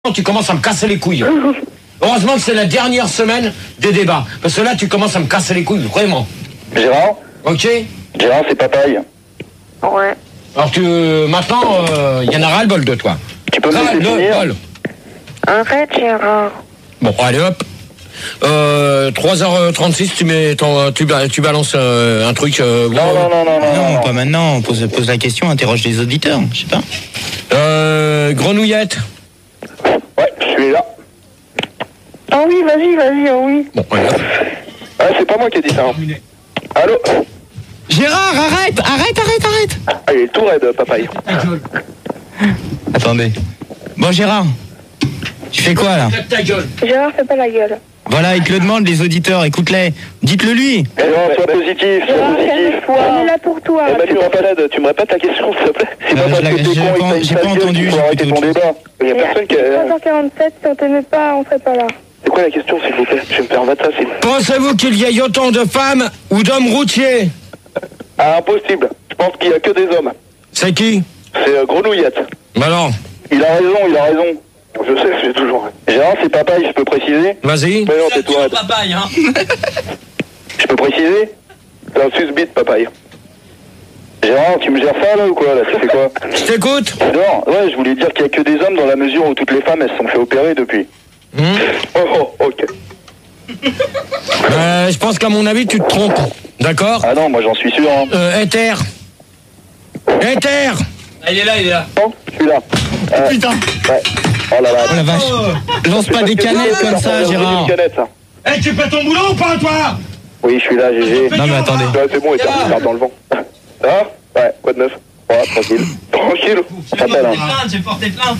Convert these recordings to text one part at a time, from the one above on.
Tu commences à me casser les couilles. Heureusement que c'est la dernière semaine des débats. Parce que là, tu commences à me casser les couilles, vraiment. Gérard? Ok? Gérard, c'est papaye. Ouais. Alors maintenant, il y en a ras le bol de toi. Tu peux me laisser finir? Arrête, Gérard. Bon, allez hop. 3h36, tu balances un truc. Non, pas maintenant. Pose la question, interroge les auditeurs. Je sais pas. Grenouillette. Ouais, je suis là. Ah oui, vas-y, ah oui. Bon, voilà. Ah, c'est pas moi qui ai dit ça. Hein. Allô? Gérard, arrête. Ah, il est tout raide, papaye. Attendez. Bon, Gérard, tu fais quoi là? Ta gueule. Gérard, fais pas la gueule. Voilà, ils te le demandent, les auditeurs, écoute-les. Dites-le lui. Gérard, sois positif, sois Gérard, positif. calme-toi. On est là pour toi. Eh ben, tu me répètes la question, s'il te plaît. C'est pas parce que t'es con et que j'ai t'as pas une gueule entendu, qu'il faut j'ai arrêter écouté ton autre débat. Il y a personne qui... 3h47, si on t'aimait pas, on serait pas là. C'est quoi la question, s'il vous plaît? Je vais me faire battre facile. Pensez-vous qu'il y ait autant de femmes ou d'hommes routiers? Ah, impossible. Je pense qu'il y a que des hommes. C'est qui? C'est Grenouillette. Bah alors. Il a raison. Je sais, j'ai toujours... Gérard, c'est papaye, je peux préciser? Vas-y. Ouais, non, t'es tout raide. papaye, hein. Je peux préciser? C'est un susbite, papaye. Gérard, tu me gères ça là ou quoi là? Tu fais quoi? Je t'écoute. Non, ouais, je voulais dire qu'il n'y a que des hommes dans la mesure où toutes les femmes elles se sont fait opérer depuis. Oh, ok. Je pense qu'à mon avis, tu te trompes. D'accord? Ah non, moi j'en suis sûr. Hein. Ether. Ah, il est là. Non, je suis là. Putain. Ouais. Oh là là. Oh la vache. Lance pas des canettes comme ça, Gérard. Une canette, ça. Eh, tu fais ton boulot ou pas, toi? Oui, je suis là, GG. Non mais attendez. Ouais, c'est bon, il est dans le vent. Ah? Ouais, quoi de neuf? Ouais, tranquille. Tranquille. T'appelles, hein. J'ai porté plainte.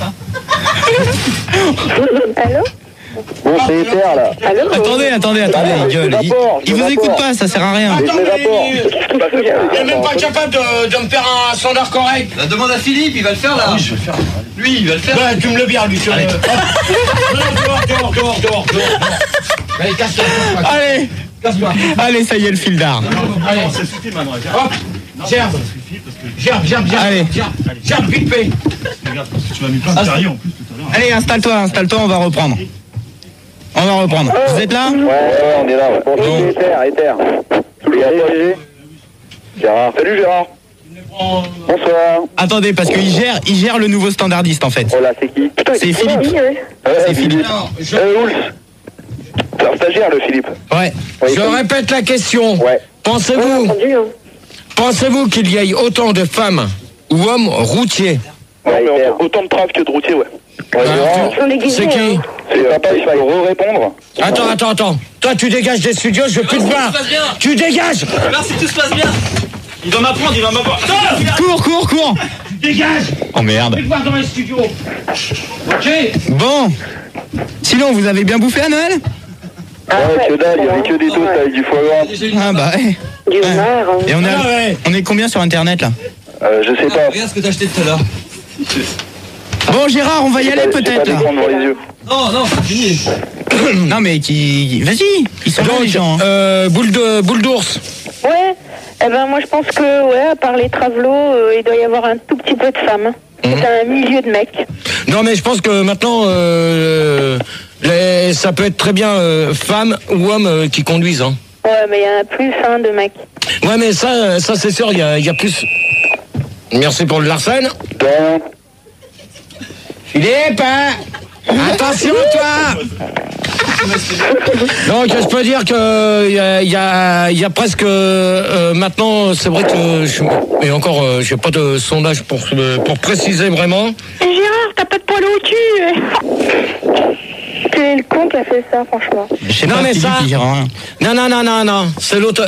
Allô? Bon, c'est Ether, là. Allô? Attendez, il gueule. Il vous écoute pas, ça sert à rien. Mais je m'évapore. Il est même pas capable de me faire un standard correct. Demande à Philippe, il va le faire là. Oui, je vais le faire. Lui, il va le faire. Ouais, tu me le bien, lui. Sur le... Dehors. Allez, casse-toi. Allez, Casse-toi. allez, ça y est, le fil d'art. Allez, Ça suffit maintenant. hop. Gerbe. Allez. Gerbe, vite fait. Regarde, parce que tu m'as mis plein de carrières en plus tout à l'heure. Allez, installe-toi, on va reprendre. Vous êtes là? Ouais, on est là. Ouais. Bon, c'est Ether. Allez, Gérard. Salut, Gérard. Bonsoir. Attendez, parce qu'il gère le nouveau standardiste en fait. Oh là, c'est qui? Putain, C'est Philippe. Oui, oui. C'est Philippe. Ours. C'est un stagiaire, le Philippe. Ouais. Oui, Je répète la question. Ouais. Entendu, hein. Pensez-vous qu'il y ait autant de femmes ou hommes routiers? Ouais, mais autant de traves que de routiers, ouais. Ouais, Gérard, Ils sont déguisés, C'est qui? hein. c'est papa, il faut répondre. Attends. Toi, tu dégages des studios, je veux plus te voir. Tu dégages. Merci, tout se passe bien. Il va m'apprendre. Cours. Dégage. Oh merde. Je veux te voir dans les studios. Ok. Bon. Sinon, vous avez bien bouffé à Noël? Ouais, que dalle, il y avait que des toasts avec du foie gras. Ah bah ouais. Du homard, hein. Et ouais. on est combien sur internet là? Je sais pas. Regarde ce que t'as acheté tout à l'heure. Bon Gérard, on va y aller J'ai pas peut-être là. d'écran devant les yeux. Non, c'est fini. Non mais vas-y, ils sont là les gens. Hein. Boule d'ours. Ouais. Eh ben, moi, je pense que, ouais, à part les travelots, il doit y avoir un tout petit peu de femmes. C'est un milieu de mecs. Non, mais je pense que maintenant, ça peut être très bien femmes ou hommes qui conduisent. Hein. Ouais, mais il y en a plus, hein, de mecs. Ouais, mais ça c'est sûr, il y a plus. Merci pour le Larsen. Philippe, attention toi. Donc je peux dire que il y a presque maintenant, c'est vrai que mais encore j'ai pas de sondage pour préciser vraiment. Gérard, t'as pas de poil au cul. C'est le con qui a fait ça, franchement. Je sais Non, pas, mais Philippe, ça- il dira rien. Non, c'est l'autre.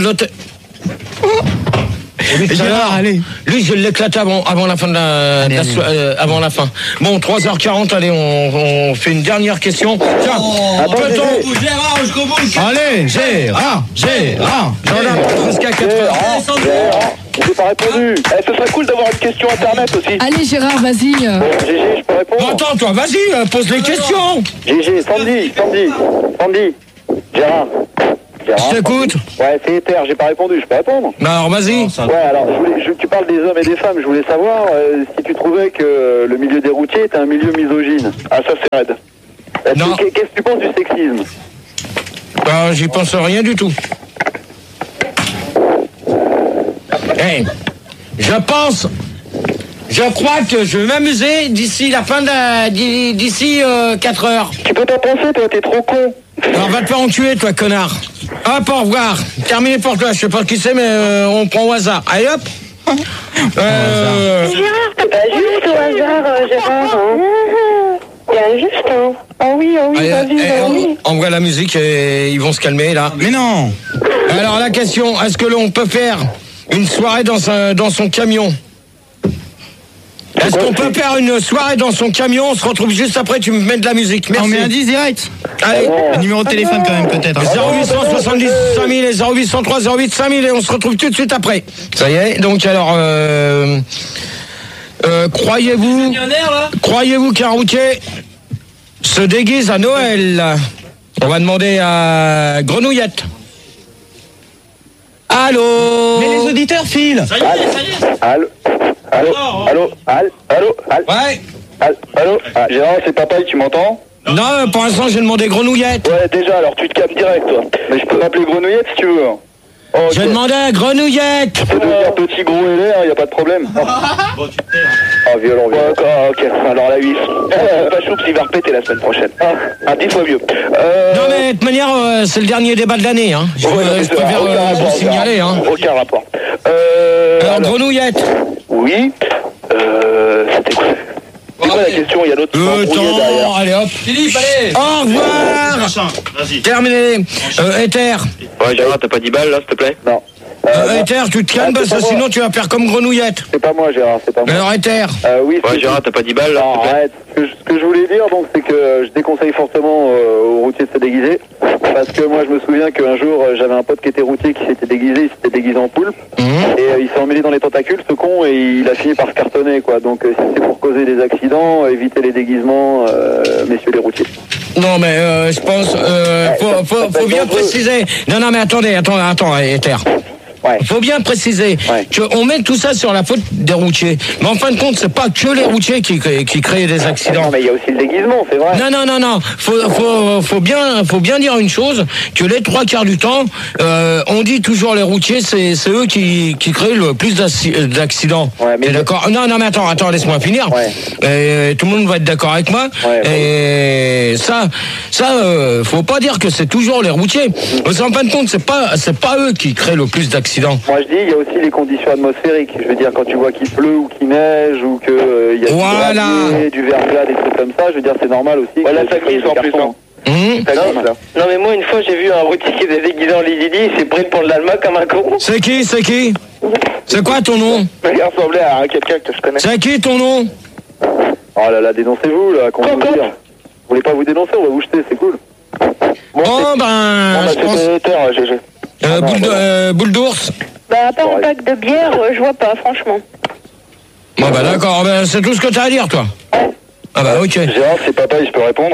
Gérard, allez. Lui, je l'éclate avant la fin de Allez. avant la fin. Bon, 3h40, allez, on fait une dernière question. Tiens, peut-on... Gérard, jusqu'au bout. Allez, Gérard. J'en ai jusqu'à 4h. J'ai pas répondu. Ce serait cool d'avoir une question internet aussi. Allez Gérard, vas-y. GG, je peux répondre. Attends, toi, vas-y, pose les questions. GG, Sandy. Gérard. Gérard, Je t'écoute. Ouais, c'est Ether, j'ai pas répondu, je peux répondre. Bah alors vas-y. Ouais, alors tu parles des hommes et des femmes, je voulais savoir si tu trouvais que le milieu des routiers était un milieu misogyne. Ah, ça c'est raide. Non. Qu'est-ce que tu penses du sexisme? Bah, j'y pense rien du tout. Hey, je crois que je vais m'amuser d'ici la fin de d'ici 4 heures. Tu peux pas penser, toi, t'es trop con. Alors va te faire enculer, toi, connard. Hop, au revoir. Terminé pour toi, je sais pas qui c'est, mais on prend au hasard. Allez, hop. Gérard, t'as pas juste au hasard, Gérard. Hein. Il y a juste, hein. Oh oui, Allez, vas-y. envoie la musique et ils vont se calmer, là. Mais non. Alors la question, est-ce que l'on peut faire une soirée dans son camion? Est-ce qu'on peut faire une soirée dans son camion? On se retrouve juste après, tu me mets de la musique. Merci. On met un 10 direct. Allez. Un numéro de téléphone quand même peut-être. 0870 5000 et 0803 08 5000 et on se retrouve tout de suite après. Ça y est, donc alors croyez-vous qu'un routier se déguise à Noël? On va demander à Grenouillette. Allô? Mais les auditeurs filent. Ça y est. Allô? Ouais. Allô? Ah, Gérard, c'est papa, tu m'entends? Non, pour l'instant j'ai demandé Grenouillette. Ouais, déjà, alors tu te calmes direct, toi. Mais je peux m'appeler Grenouillette si tu veux. Oh, okay. J'ai demandé à Grenouillette. Tu peux devenir petit, gros et laid, y a pas de problème. Bon, tu te tais. Ah, violent. Ouais, ok. Alors la 8. Pas choupe, il va répéter la semaine prochaine. Ah, 10 fois mieux. Non mais de toute manière, c'est le dernier débat de l'année. Hein. Je préfère vous signaler. Hein. Aucun rapport. Alors Grenouillette. Oui. C'était quoi? C'est quoi la question? Il y a d'autres Attends, allez hop. Philippe, allez. Au revoir. Vas-y. Terminé. Ether. Ouais, Gérard, t'as pas 10 balles là, s'il te plaît? Non. Ether, tu te calmes parce que sinon tu vas faire comme Grenouillette. C'est pas moi, Gérard, c'est pas moi. Alors Ether. Oui, ouais, Gérard, t'as pas 10 balles là? Non, arrête. Ce que je voulais dire, donc, c'est que je déconseille fortement aux routiers de se déguiser. Parce que moi, je me souviens qu'un jour, j'avais un pote qui était routier qui s'était déguisé en poule. Et il s'est emmêlé dans les tentacules, ce con, et il a fini par se cartonner, quoi. Donc, si c'est pour causer des accidents, évitez les déguisements, messieurs les routiers. Non, mais je pense, faut bien préciser. Non, mais attendez, Ether. Ouais. Faut bien préciser qu'on met tout ça sur la faute des routiers. Mais en fin de compte, c'est pas que les routiers qui créent des accidents. Non, mais il y a aussi le déguisement, c'est vrai. Non. Faut bien dire une chose, que les 3/4 du temps, on dit toujours les routiers, c'est eux qui créent le plus d'accidents. Ouais, mais d'accord. Non, mais attends, laisse-moi finir. Ouais. Et tout le monde va être d'accord avec moi. Ouais, et ça, faut pas dire que c'est toujours les routiers. Parce qu'en fin de compte, c'est pas eux qui créent le plus d'accidents. Moi je dis, il y a aussi les conditions atmosphériques. Je veux dire, quand tu vois qu'il pleut ou qu'il neige ou qu'il y a du verglas, des trucs comme ça, je veux dire, c'est normal aussi. Ouais, là, ça glisse en plus. Non, mais moi, une fois, j'ai vu un routier qui était déguisé en Lizidi, il s'est pris pour de l'Allemagne comme un con. C'est qui? C'est quoi ton nom? Il ressemblait à quelqu'un que je connais. C'est qui ton nom? Oh là là, dénoncez-vous, là, qu'on vous dire. Vous voulez pas vous dénoncer, on va vous jeter, c'est cool. Bon, je pense... GG. Boule d'ours. Bah, à part un pack de bière, je vois pas, franchement. Bon, bah d'accord, c'est tout ce que t'as à dire, toi. Ah bah ok. Gérard, c'est papa, je peux répondre.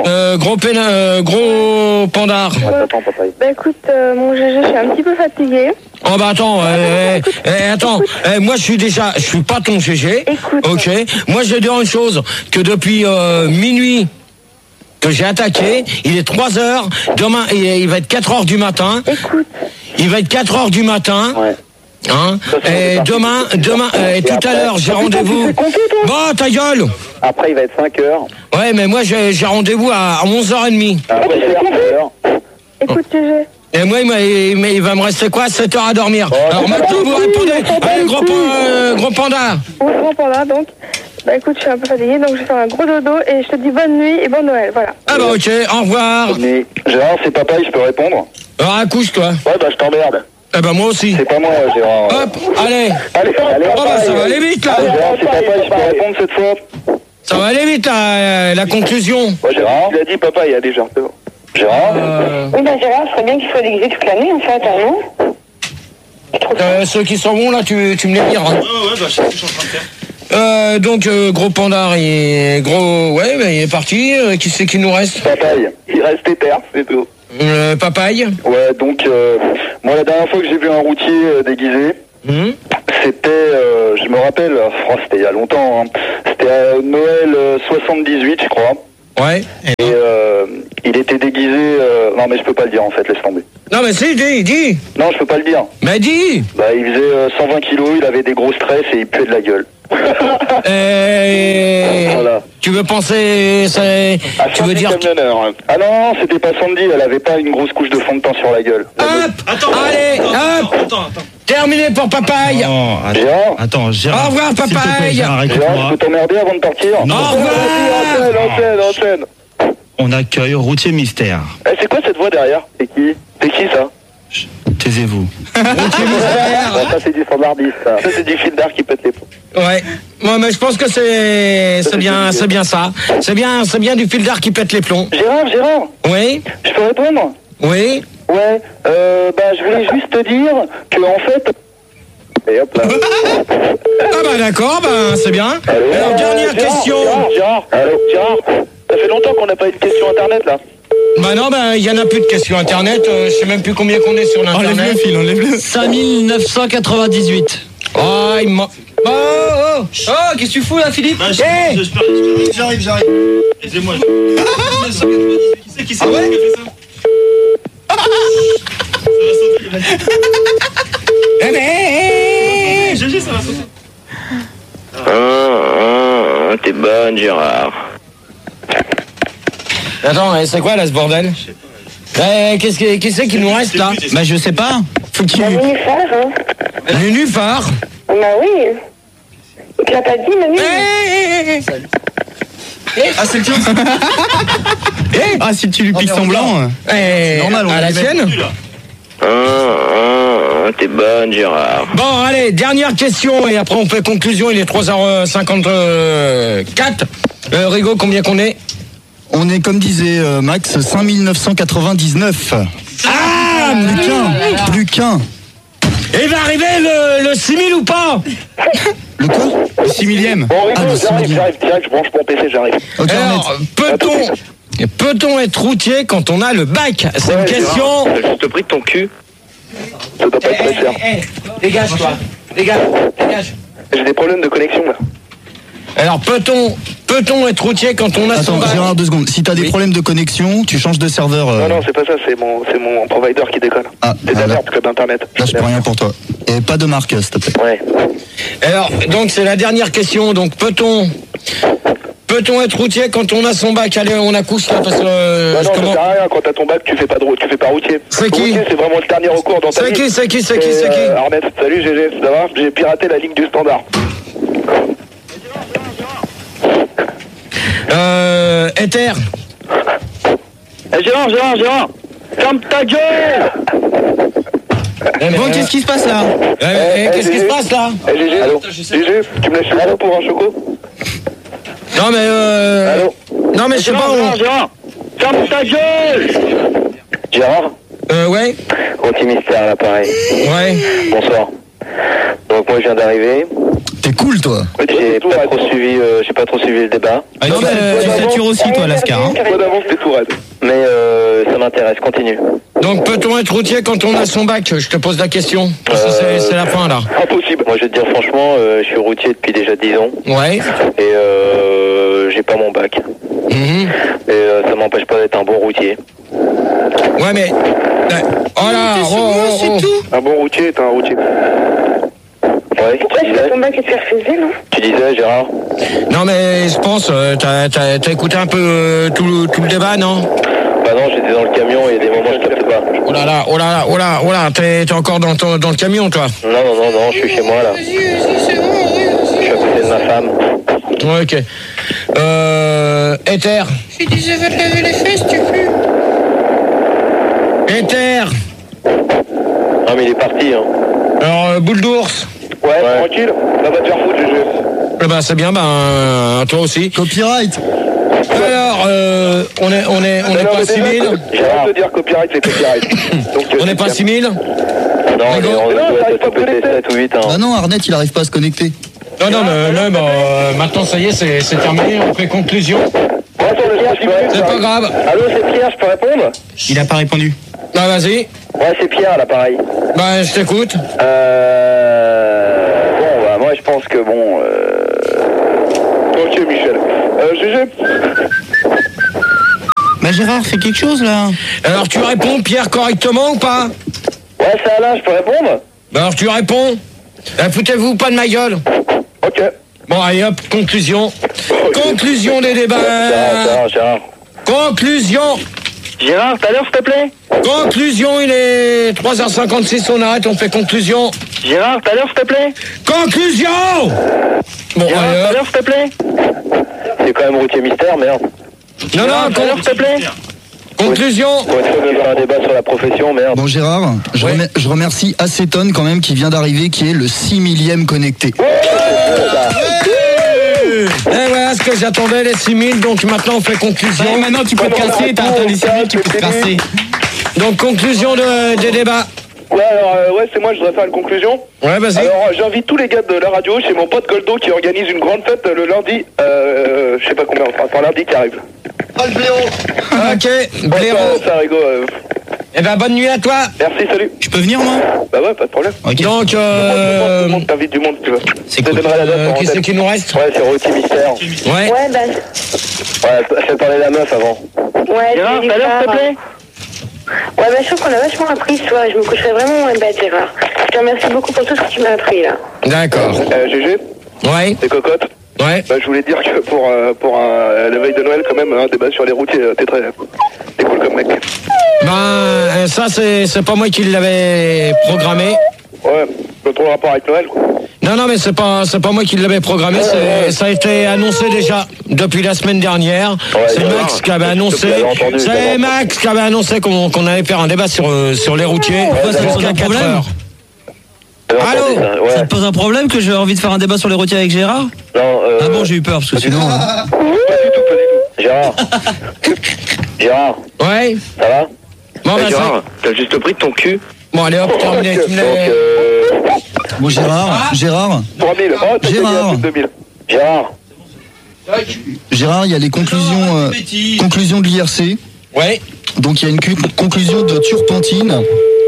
Gros pandard. Attends, papa. Bah écoute, mon GG, je suis un petit peu fatiguée. Oh bah attends, attends. Moi je suis pas ton GG. Écoute. Ok. Moi je vais dire une chose, que depuis minuit que j'ai attaqué, il est 3h, demain il va être 4h du matin. Écoute. Il va être 4h du matin. Ouais. Hein? Et demain, et tout à l'heure, j'ai rendez-vous. Bon, ta gueule! Après, il va être 5h. Ouais, mais moi, j'ai rendez-vous à 11h30. Après, il va être 5h. Écoute, GG. Et moi, il va me rester quoi? 7 heures à dormir. Alors maintenant, vous répondez. Allez, gros panda. Oui, gros panda, donc. Bah écoute, je suis un peu fatiguée, donc je vais faire un gros dodo et je te dis bonne nuit et bon Noël, voilà. Ah bah ok, au revoir. Mais Gérard, c'est papa, je peux répondre? Alors accouche-toi. Ouais, bah je t'emmerde. Eh ben moi aussi. C'est pas moi, Gérard. Hop, allez. Oh bah ça va aller vite là. Gérard, c'est papa, je peux répondre cette fois? Ça va aller vite la conclusion. Ouais, Gérard, il a dit papa, il y a déjà un peu. Gérard Oui, bah Gérard, ce serait bien qu'il soit déguisé toute l'année, en fait, non? Ceux qui sont bons là, tu me les diras. Ouais, bah je sais ce que je suis en train de faire. Donc gros pandard il est il est parti. Qui c'est qui nous reste? Papaye, il reste Ether, c'est tout. Papaye. Ouais, donc, moi, la dernière fois que j'ai vu un routier déguisé, c'était, je me rappelle, c'était il y a longtemps, hein. C'était à Noël 78, je crois. Ouais. Et il était déguisé... non, mais je peux pas le dire, en fait, laisse tomber. Non, mais si, dis. Non, je peux pas le dire. Mais dis. Bah, il faisait 120 kilos, il avait des gros stress et il puait de la gueule. Voilà. Tu veux penser... tu veux dire... Ah non, c'était pas Sandy, elle avait pas une grosse couche de fond de teint sur la gueule. Hop. Allez, hop. Attends. Terminé pour Papaye. Attends, Gérard. Au revoir, s'il te plaît, Papaye. Gérard, Gérard, je écoute-moi. peux t'emmerder avant de partir? Non. Au revoir. Enchaîne. On accueille Routier Mystère. Eh, c'est quoi cette voix derrière? C'est qui ça? Taisez-vous. Bon, ça c'est du standardiste, ça c'est du fil d'art qui pète les plombs. Ouais. Moi, mais je pense que c'est bien ça. C'est bien du fil d'art qui pète les plombs. Gérard, Oui. je peux répondre? Oui. Ouais, je voulais juste te dire que en fait... Et hop là. Ah bah d'accord, c'est bien. Alors, dernière question. Gérard, ça fait longtemps qu'on n'a pas eu de question internet là. Bah non, il y en a plus de questions internet. Je sais même plus combien qu'on est sur l'internet. Enlève le fil, enlève-le. 5998. Oh, il m'a... Oh, qu'est-ce que tu fous là, Philippe? J'arrive. Aidez-moi. Qui c'est qui a fait ça? GG, ça va sauter. T'es bonne, Gérard. Attends, c'est quoi là ce bordel? Qu'est-ce qu'il nous reste là? Bah, je sais pas. Faut que tu... Nénuphar, hein. Nénuphar. Bah oui. Il te l'a pas dit, mamie? Ah, c'est le tien. Ah, si tu lui piques son blanc. Normal, on a la sienne. T'es bonne, Gérard. Bon, allez, dernière question et après on fait conclusion. Il est 3h54. Rigaud, combien qu'on est? On est, comme disait Max, 5999. Ah, Plus qu'un. Et il va arriver le 6000 ou pas? Le quoi? Le 6000e. Bon, Rigaud, le 6000e. j'arrive, je branche mon PC, j'arrive. Ok, Alors, peut-on être routier quand on a le bac? C'est une question. T'as juste pris de ton cul. Ça doit pas être très cher. Dégage toi. Dégage. J'ai des problèmes de connexion là. Alors, peut-on être routier quand on a son Attends, bac? Gérard, 2 secondes. Si t'as des problèmes de connexion, tu changes de serveur. Non, c'est pas ça, c'est mon provider qui déconne. Ah, C'est de la là. merde, club internet. Là, je peux rien pour toi. Et pas de marque, s'il te plaît. Ouais. Alors, donc c'est la dernière question. Donc, peut-on être routier quand on a son bac? Allez, on accouche là parce que... non, ça sert à rien, quand t'as ton bac, tu fais pas routier. C'est qui? Routier, c'est vraiment le dernier recours dans ta vie. C'est qui Arnett, salut GG, ça va? J'ai piraté la ligne du standard. Ether. Gérard, ferme ta gueule! Bon, qu'est-ce qui se passe là? Qu'est-ce qui se passe là? GG, allô? GG, tu me laisses le pour un choco? Non mais Allô? Non mais je sais pas. Gérard, ferme ta gueule! Gérard? Ouais. Routier Mystère à l'appareil. Ouais. Bonsoir. Donc moi je viens d'arriver. T'es cool, toi. J'ai pas trop suivi le débat. Ah, tu satures aussi, toi, Lascar. Hein. Pas d'avance, t'es tout raide. Mais ça m'intéresse, continue. Donc peut-on être routier quand on a son bac? Je te pose la question. Parce que c'est la fin là. Impossible. Moi je vais te dire franchement, je suis routier depuis déjà 10 ans. Ouais. Et j'ai pas mon bac. Mhm. Et ça m'empêche pas d'être un bon routier. Ouais mais... Oh là, c'est tout. Un bon routier est un routier. Ouais, Pourquoi tu as ton bac et tu as refusé, non? Tu disais, Gérard? Non mais je pense, t'as écouté un peu tout le débat, non? Bah non, j'étais dans le camion et il y a des moments je capte pas. Oh là, t'es encore dans le camion toi? Non, je suis chez moi là. Je suis à côté de ma femme. Ouais, ok. Ether. Je disais, va te laver les fesses, tu peux. Ether. Non mais il est parti hein. Alors, boule d'ours. Ouais, tranquille, ça va te faire foutre, GG. Bah c'est bien, toi aussi. Copyright. Alors, on est pas à 6000. J'ai hâte de dire copyright, c'est copyright. Donc, On n'est pas à 6000. Non, on doit être peut-être 7 ou 8 hein. Ah non, Arnett, il arrive pas à se connecter. Non, mais maintenant ça y est, c'est terminé. On fait conclusion. Attends, laisse-moi C'est pas grave. Allô, c'est Pierre, je peux répondre? Il a pas répondu. Bah vas-y. Ouais, c'est Pierre, là, pareil. Bah je t'écoute. Bon, bah, moi, je pense que bon. Ok, Michel. GG. Bah Gérard, fais quelque chose là. Alors tu réponds, Pierre, correctement ou pas? Ouais, c'est Alain, je peux répondre? Bah alors tu réponds. Foutez-vous pas de ma gueule. Ok. Bon allez hop, conclusion. Conclusion des débats. Gérard. Conclusion. Gérard, t'as l'heure, s'il te plaît? Conclusion, il est 3h56, on arrête, on fait conclusion. Gérard, t'as l'heure, s'il te plaît? Conclusion. Bon Gérard, allez t'as hop. l'heure, s'il te plaît? C'est quand même routier mystère, merde. Non, T'as l'heure, s'il te plaît? conclusion. Pour être sûr de faire un débat sur la profession, merde. Bon Gérard, je remercie Acétone quand même qui vient d'arriver, qui est le 6 millième connecté. Et voilà ce que j'attendais, les 6000, donc maintenant on fait conclusion. Et maintenant tu peux te casser, t'as les 6000, tu peux te casser. Donc conclusion des débats. Ouais, alors, ouais, c'est moi, je voudrais faire une conclusion. Ouais, vas-y. Alors, j'invite tous les gars de la radio chez mon pote Goldo qui organise une grande fête le lundi, je sais pas combien, enfin lundi qui arrive. Ok, blaireau. Ça rigole. Eh ben bonne nuit à toi. Merci, salut. Je peux venir moi? Bah ouais, pas de problème. Ok. Donc, Tout le monde t'invite du monde si tu veux. C'est Je te cool. donnerai la date en qui c'est antenne. qui nous reste? Ouais, c'est Routier Mystère. Ouais. Ouais, bah. Ouais, fais parler la meuf avant. Ouais, Gérard, c'est t'as l'heure, s'il te plaît? Ouais, bah, je trouve qu'on a vachement appris ce soir et je me coucherai vraiment moins bête, Gérard. Je te remercie beaucoup pour tout ce que tu m'as appris, là. D'accord. GG, Ouais. des cocottes. Ouais. Bah, je voulais dire que pour la veille de Noël, quand même, un débat sur les routiers, t'es cool comme mec. Ben, ça, c'est pas moi qui l'avais programmé. Ouais, pas trop rapport avec Noël, quoi. Non, mais c'est pas moi qui l'avais programmé. Ça a été annoncé déjà depuis la semaine dernière. C'est Max qui avait annoncé. C'est Max qui avait annoncé qu'on allait faire un débat sur les routiers jusqu'à 4 heures. Allô? Ça te pose un problème que j'ai envie de faire un débat sur les routiers avec Gérard? Non, Ah bon, j'ai eu peur parce que sinon. Pas du tout. Gérard. Gérard, Ouais. ça va? Bon, bah, Gérard, t'as juste pris ton cul. bon, allez hop, terminé. Tu me l'as- Bon Gérard, 3000. Oh, t'as Gérard. gagné 2000. Gérard, il y a les conclusions, conclusions de l'IRC. Ouais. Donc il y a une conclusion de turpentine.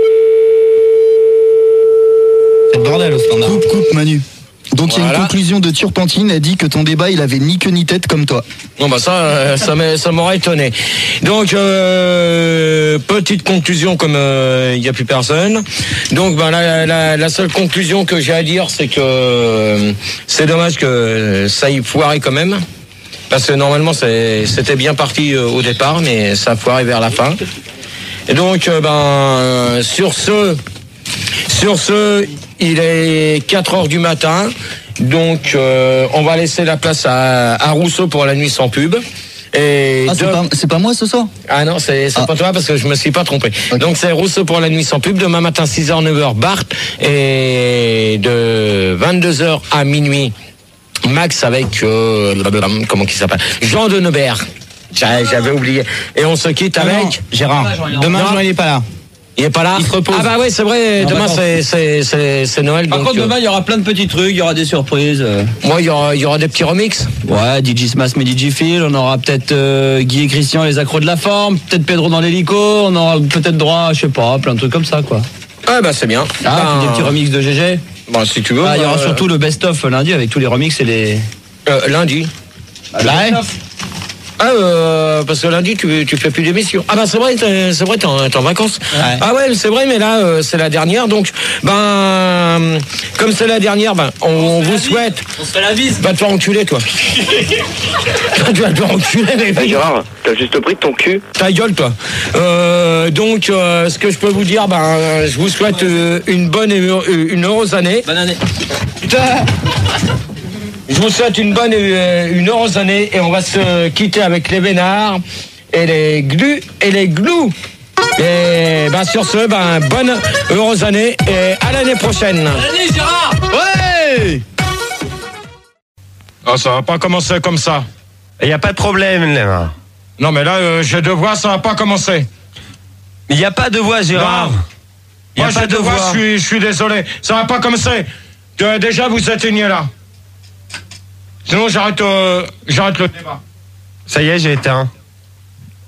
C'est le bordel au standard. Coupe Manu. Donc il y a Voilà. une conclusion de turpentine, elle dit que ton débat il avait ni queue ni tête comme toi. Bon bah ça m'aurait étonné. Donc petite conclusion comme il n'y a plus personne. Donc bah, la seule conclusion que j'ai à dire c'est que c'est dommage que ça ait foiré quand même. Parce que normalement c'était bien parti au départ mais ça a foiré vers la fin. Et donc sur ce il est 4h du matin. Donc on va laisser la place à Rousseau pour la nuit sans pub. Et c'est pas moi ce soir? Ah non, c'est pas toi parce que je me suis pas trompé. Okay. Donc c'est Rousseau pour la nuit sans pub. Demain matin 6h, 9h, Bart. Et de 22h à minuit, Max avec comment qu'il s'appelle, Jean de Neubert. J'avais oublié. Et on se quitte avec Non, Gérard. Demain, Jean, il est pas là. Il est pas là. Il se repose. Ah bah ouais, c'est vrai. Demain c'est Noël. Par donc, contre, demain, il y aura plein de petits trucs, il y aura des surprises. Moi, il y aura des petits remixes. Ouais, DJ Smash mais DJ Phil, on aura peut-être Guy et Christian, les accros de la forme, peut-être Pedro dans l'hélico, on aura peut-être droit, je sais pas, plein de trucs comme ça, quoi. Ah bah c'est bien. Ah, puis des petits remixes de GG. Bon, si tu veux. Ah, il y aura surtout le best-of lundi avec tous les remixes et les... lundi. Parce que lundi tu fais plus d'émission. Ah bah c'est vrai t'es en vacances. Ouais. Ah ouais c'est vrai mais là c'est la dernière donc comme c'est la dernière on vous souhaite. On se fait la bise. Va te faire enculer toi. Tu vas te faire enculer mais Gérard, t'as juste pris ton cul. ta gueule toi. Donc ce que je peux vous dire je vous souhaite une bonne et une heureuse année. Bonne année. Putain. Je vous souhaite une bonne et une heureuse année et on va se quitter avec les vénards et les glus et les glous. Et sur ce, bonne heureuse année et à l'année prochaine. Allez Gérard. Ouais. Oh, ça va pas commencer comme ça. Il n'y a pas de problème, là. Non mais là, j'ai deux voix, ça va pas commencer. Il n'y a pas de voix, Gérard. Il n'y a Moi pas de voix. Je suis désolé. Ça va pas commencer. Déjà, vous éteignez là. Sinon, j'arrête le débat. Ça y est, j'ai éteint.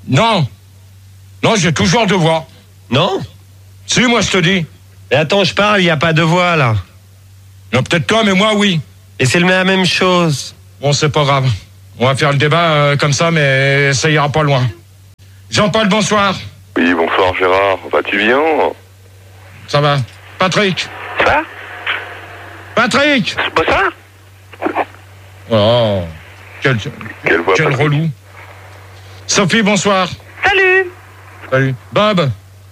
Non. Non, j'ai toujours deux voix. Non? Si, moi, je te dis. Mais attends, je parle, il n'y a pas de voix, là. Non, peut-être toi, mais moi, oui. Et c'est la même chose. Bon, c'est pas grave. On va faire le débat comme ça, mais ça ira pas loin. Jean-Paul, bonsoir. Oui, bonsoir Gérard. Vas-tu bien? Ça va. Patrick. Ça va? Patrick. Bonsoir. Oh. Quel voix, Patrick. relou. Sophie, bonsoir. Salut. Salut. Bob.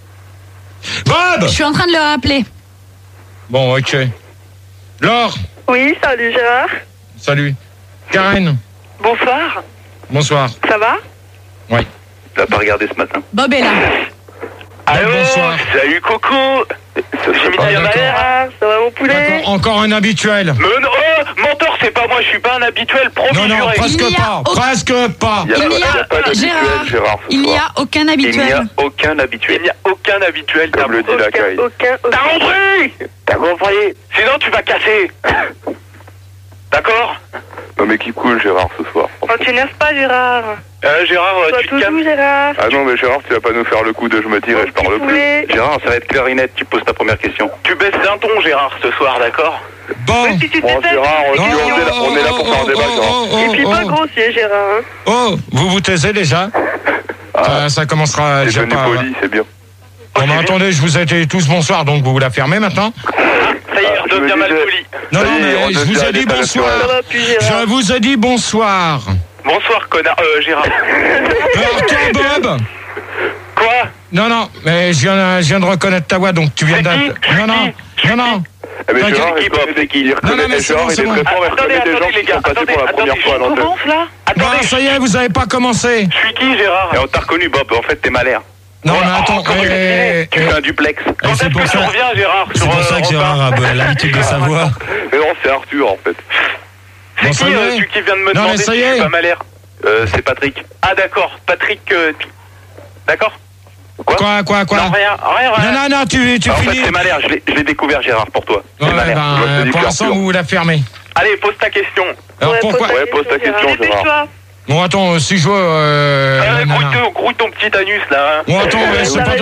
Je suis en train de le rappeler. Bon, ok. Laure. Oui, salut Gérard. Salut. Karen. Bonsoir. Bonsoir. Ça va? Ouais. Tu l'as pas regardé ce matin. Bob est là. Allô. Bonsoir. Salut Coco. J'ai mis Ah, bien ma d'accord. mère. Ça va mon poulet? Encore un habituel. Mais non, menteur, c'est pas moi, je suis pas un habituel, promis, Non, juré. presque Il y a pas. aucun- Presque pas. Il n'y a pas d'habituel, Gérard, ce Il n'y soir. a aucun Il n'y habituel. a aucun habituel. Il n'y a aucun habituel, Comme le dit la caille. T'as compris? T'as compris? Sinon, tu vas casser. D'accord? Non mais qui coule Gérard ce soir. Oh, tu nerves pas Gérard. Gérard, Sois tu te tout calmes. doux Gérard. Ah non mais Gérard, tu vas pas nous faire le coup de je me tire et je parle poulet. plus. Gérard, ça va être clarinette, tu poses ta première question. Tu baisses d'un ton, Gérard, ce soir, d'accord? Bon. Mais si tu Bon t'étais Gérard, on est là pour faire un débat Gérard. Et puis pas grossier Gérard. Hein. Oh, vous vous taisez déjà? Ça commencera C'est déjà devenu pas. poli, c'est bien. Bon, mais attendez, je vous ai dit tous bonsoir, donc vous la fermez maintenant? Ça y est, je me redeviens mal disais- poli. Non, Ça y est, mais on je vous devient ai dit l'état bonsoir. naturel. Ça va plus Gérard. Je vous ai dit bonsoir. Bonsoir, connard. Gérard. Alors, toi, Bob? Quoi? Non, mais je viens de reconnaître ta voix, donc tu viens C'est d'être. qui? Non. Eh mais T'inquiète, Gérard, qui il reconnaît c'est qui? il reconnaît Non, mais les c'est Gérard, bon, il c'est est bon. très fort, il reconnaît des gens les qui gars, sont passés pour la première fois à je l'antenne. commence là? Bon, Attendez, ça y est, vous avez pas commencé. je suis qui, Gérard? Et on t'a reconnu Bob, en fait t'es malère. Non, Ouais, mais attends, comment il est Tu fais un duplex. Quand est-ce que tu reviens, Gérard? C'est pour ça que Gérard a l'habitude de sa voix. Mais non, c'est Arthur en fait. Bon, C'est ça qui y est. celui qui vient de me Non, mais demander ça si y je est. suis pas malère? C'est Patrick. Ah d'accord, Patrick... D'accord? Quoi? Non, rien. Non, tu En fait finis. c'est malère, je l'ai découvert Gérard pour toi. C'est Ouais, malère. Moi, je te dis pour que l'instant, Arthur. vous la fermez. Allez, pose ta question. Alors pourquoi? Ouais, pose ta question Gérard. Bon, attends, si je veux. Grouille ton petit anus là. Hein. Bon, attends,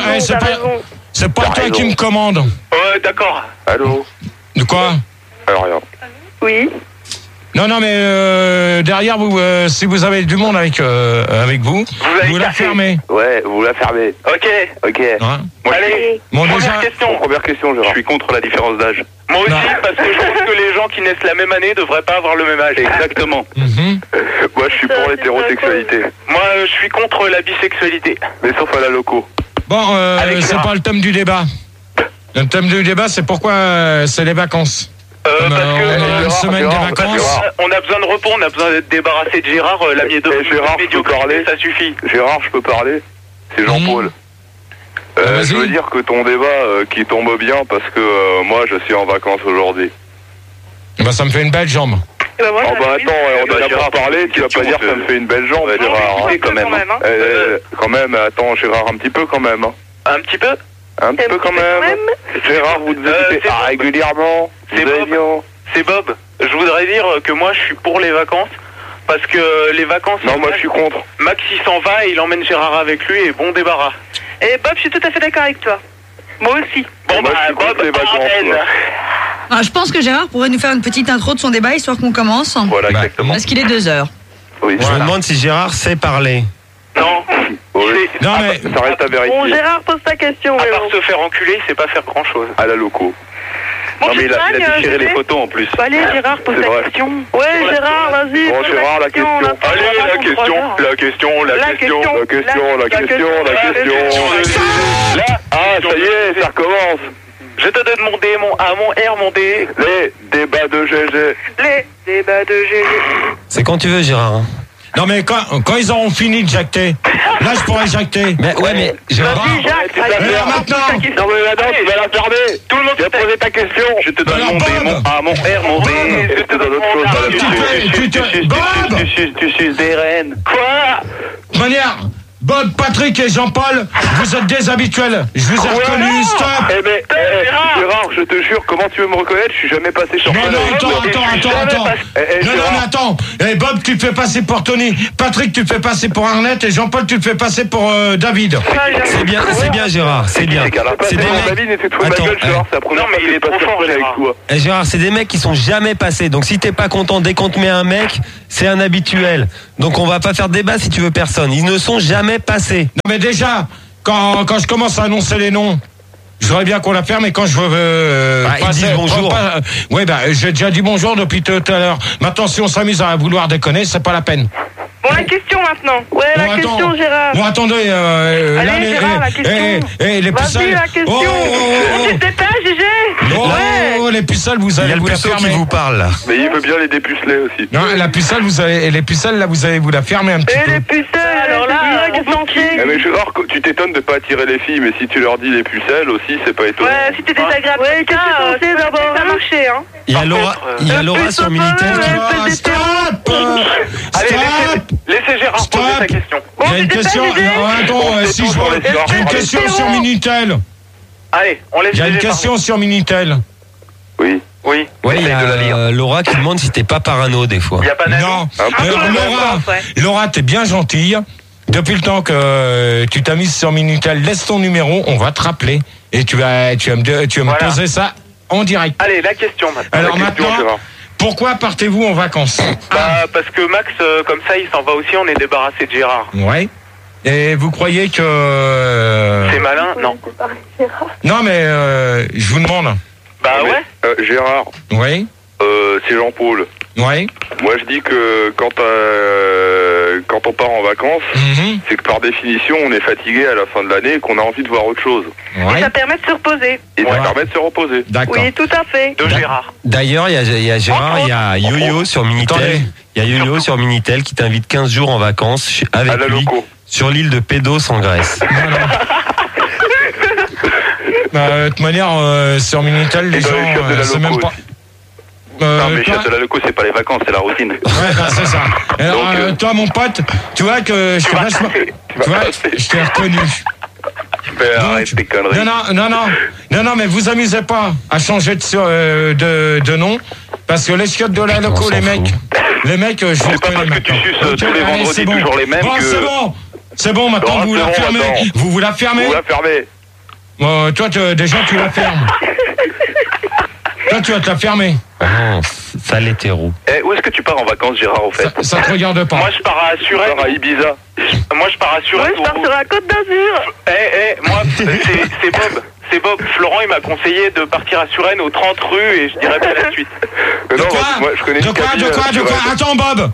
c'est pas toi qui me commande. Ouais, d'accord. Allô? De quoi? Alors rien. Oui. Non, mais derrière vous, si vous avez du monde avec vous, vous la fermez. Ouais, vous la fermez. Ok. Hein? Moi, Allez, Bon, première déjà. question. Première question Gérard. Je suis contre la différence d'âge. Moi aussi, Non. parce que je pense que les gens qui naissent la même année devraient pas avoir le même âge. Exactement. Mhm. Moi je suis pour l'hétérosexualité. Moi, je suis contre la bisexualité. Mais sauf à la loco. Bon, Avec c'est Gérard. pas le thème du débat. Le thème du débat, c'est pourquoi c'est les vacances. Comme, Parce on a une que semaine de vacances. on a besoin de repos, on a besoin d'être débarrassé de Gérard. La mienne de Gérard, je peux parler? ça suffit. Gérard, je peux parler? C'est Jean-Paul. Vas-y. Je veux dire que ton débat qui tombe bien parce que moi je suis en vacances aujourd'hui. Bah, ça me fait une belle jambe. Et ben moi, Oh bah j'arrive. attends, on est là pour parler, tu vas pas dire que ça me fait une belle jambe Gérard. un petit peu quand même, hein. Quand même, attends Gérard, un petit peu quand même. Hein. Un petit peu. Un petit peu quand même. Gérard, vous devez c'est Bob. régulièrement. C'est Vous allez Bob. bien. C'est Bob. Je voudrais dire que moi, je suis pour les vacances. Parce que les vacances... Non, moi je suis contre. Max, il s'en va et il emmène Gérard avec lui et bon débarras. Et Bob, je suis tout à fait d'accord avec toi. Moi aussi. Bon, Moi, je suis contre les vacances, moi. Alors, je pense que Gérard pourrait nous faire une petite intro de son débat, histoire qu'on commence. Voilà, Bah, exactement. Parce qu'il est 2h. Oui, Je me demande si Gérard sait parler. Non. Oui. Non, mais. Ça reste à Bon, vérifier. Gérard, pose ta question. À mais part bon. se faire enculer, c'est pas faire grand-chose. À la loco. Bon, Non mais il a Champagne, déchiré je les sais. photos en plus. Bah, allez, Gérard, pose C'est ta vrai. question. Ouais, Gérard, vas-y. Bon pose Gérard, la question. on a pas Allez, le la temps de question, trois heures. la question. La question. Là, ah, ça y est, ça recommence. Je te donne mon D, mon A, mon R, mon D. Les débats de GG. Les débats de GG. C'est quand tu veux, Gérard. hein. Non, mais quand ils auront fini de jacter, là, je pourrais jacter. Mais ouais, mais Gérard. Vas-y, Jacques, Mais allez, alors pose maintenant. ta question. Non mais madame, tu vas la fermer. Tout le monde Tu vas poser ta question. Je te donne Alors, mon D, Bob. mon A, mon R, mon B. Je te donne autre chose. madame. Tu te- Bob. Tu suces des reines. Quoi? De manière, Bob, Patrick et Jean-Paul, vous êtes des habituels. Je vous ai reconnu, stop. Eh ben, Gérard, je te jure, comment tu veux me reconnaître? Je suis jamais passé sur Non, attends. Non, attends. Eh, Bob, tu te fais passer pour Tony. Patrick, tu te fais passer pour Arnett. Et Jean-Paul, tu te fais passer pour David. C'est bien, Gérard, c'est bien. C'est des mecs. David était de ma gueule, Gérard, c'est la première fois que il est pas fort, Gérard. Gérard, c'est des mecs qui sont jamais passés. Donc si t'es pas content dès qu'on te met un mec, c'est un habituel. Donc on va pas faire de débat si tu veux personne. Ils ne sont jamais passés. Non, mais déjà, quand je commence à annoncer les noms, je voudrais bien qu'on la ferme, mais quand je veux ils disent bonjour. Oui, j'ai déjà dit bonjour depuis tout à l'heure. Maintenant, si on s'amuse à vouloir déconner, c'est pas la peine. Bon, la question maintenant. Ouais, la question, Gérard. Bon, attendez. Allez, Gérard, la question. Les pucelles. Vas-y, la question. Tu te dépêches, GG. Oh, les pucelles, vous allez vous la fermer. Il y a le puceau qui vous parle, là. Mais il veut bien les dépuceler aussi. Non, la pucelle, les pucelles, là, vous allez vous la fermer un petit peu. Et les pucelles, alors là, mais Gérard, tu t'étonnes de pas attirer les filles, mais si tu leur dis les pucelles aussi, c'est pas étonnant. Ouais, si t'es désagréable. Ouais, qu'est-ce que tu pensais d'abord? Ça marchait, hein. Il y a Laura sur Minitel qui... Stop. Allez, laissez Gérard poser sa question. Il y a une question. Attends, si je vois. Il y a une question sur Minitel. Allez, on laisse. Il y a une question sur Minitel. Oui. Ouais, il y a Laura qui demande si t'es pas parano des fois. Il y a pas Non. Laura, t'es bien gentille. Depuis le temps que tu t'as mise sur Minitel, laisse ton numéro, on va te rappeler et tu vas me poser ça en direct. Allez, la question maintenant. Alors maintenant, pourquoi partez-vous en vacances? Parce que Max, comme ça, il s'en va aussi, on est débarrassé de Gérard. Ouais. Et vous croyez que... C'est malin? Non. Non, mais je vous demande. Bah ouais. Gérard. Oui. C'est Jean-Paul. Oui. Moi, je dis que quand on part en vacances, c'est que par définition, on est fatigué à la fin de l'année et qu'on a envie de voir autre chose. Ouais. Et ça permet de se reposer. D'accord. Oui, tout à fait. De Gérard. D'ailleurs, il y a Gérard, il y a Yo-Yo sur Minitel. Il y a Yo-Yo sur Minitel qui t'invite 15 jours en vacances avec lui sur l'île de Pédos en Grèce. De toute manière, sur Minitel, les gens, c'est même pas... non, mais Château la Loco, c'est pas les vacances, c'est la routine. Ouais, c'est ça. Alors, toi, mon pote, tu vois que je t'ai vachement... Tu vois, je t'ai reconnu. Arrête tes conneries. Non, mais vous amusez pas à changer de nom, parce que les chiottes de la Loco, les mecs, je vous reconnais maintenant. C'est pas parce que tu suces tous les vendredis toujours les mêmes que... C'est bon, maintenant vous la fermez. Vous la fermez. Vous la fermez. Toi, déjà, tu la fermes. Toi, tu vas te la fermer. Oh, sale hétéro. Où est-ce que tu pars en vacances, Gérard, au fait? Ça te regarde pas. Moi, je pars à Suresnes. Je pars à Ibiza. Moi, je pars à Suresnes. Oui, je pars sur la Côte d'Azur. Moi, c'est Bob. C'est Bob. Florent, il m'a conseillé de partir à Suresnes aux 30 rues et je dirais pas la suite. De quoi? Moi, je connais de quoi? Attends,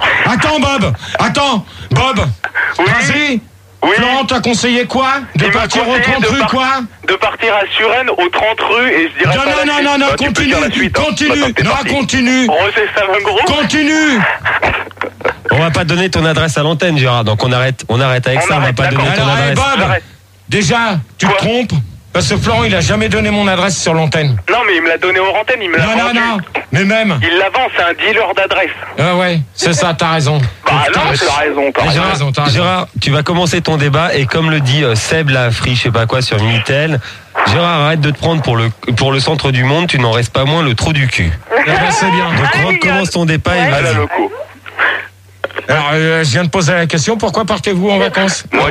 Bob. Oui. Vas-y. Oui. Florent t'a conseillé quoi? De partir aux 30 rues, quoi? De partir à Suresnes aux 30 rues et je dirais pas la suite. Non, continue. Continue. On va pas donner ton adresse à l'antenne, Gérard, donc on arrête avec ça, on va pas donner ton adresse. Bob, déjà, tu te trompes, parce que Florent, il a jamais donné mon adresse sur l'antenne. Non, mais il me l'a donné hors antenne, il me l'a vendu. Non, mais même. Il la vend, c'est un dealer d'adresse. Ah ouais, c'est ça, t'as raison. T'as raison. Gérard, tu vas commencer ton débat et comme le dit Seb Lafri, je sais pas quoi, sur Minitel, Gérard, arrête de te prendre pour le centre du monde, tu n'en restes pas moins le trou du cul. C'est bien. Donc recommence ton débat et vas-y. Alors, je viens de poser la question, pourquoi partez-vous en vacances? Moi,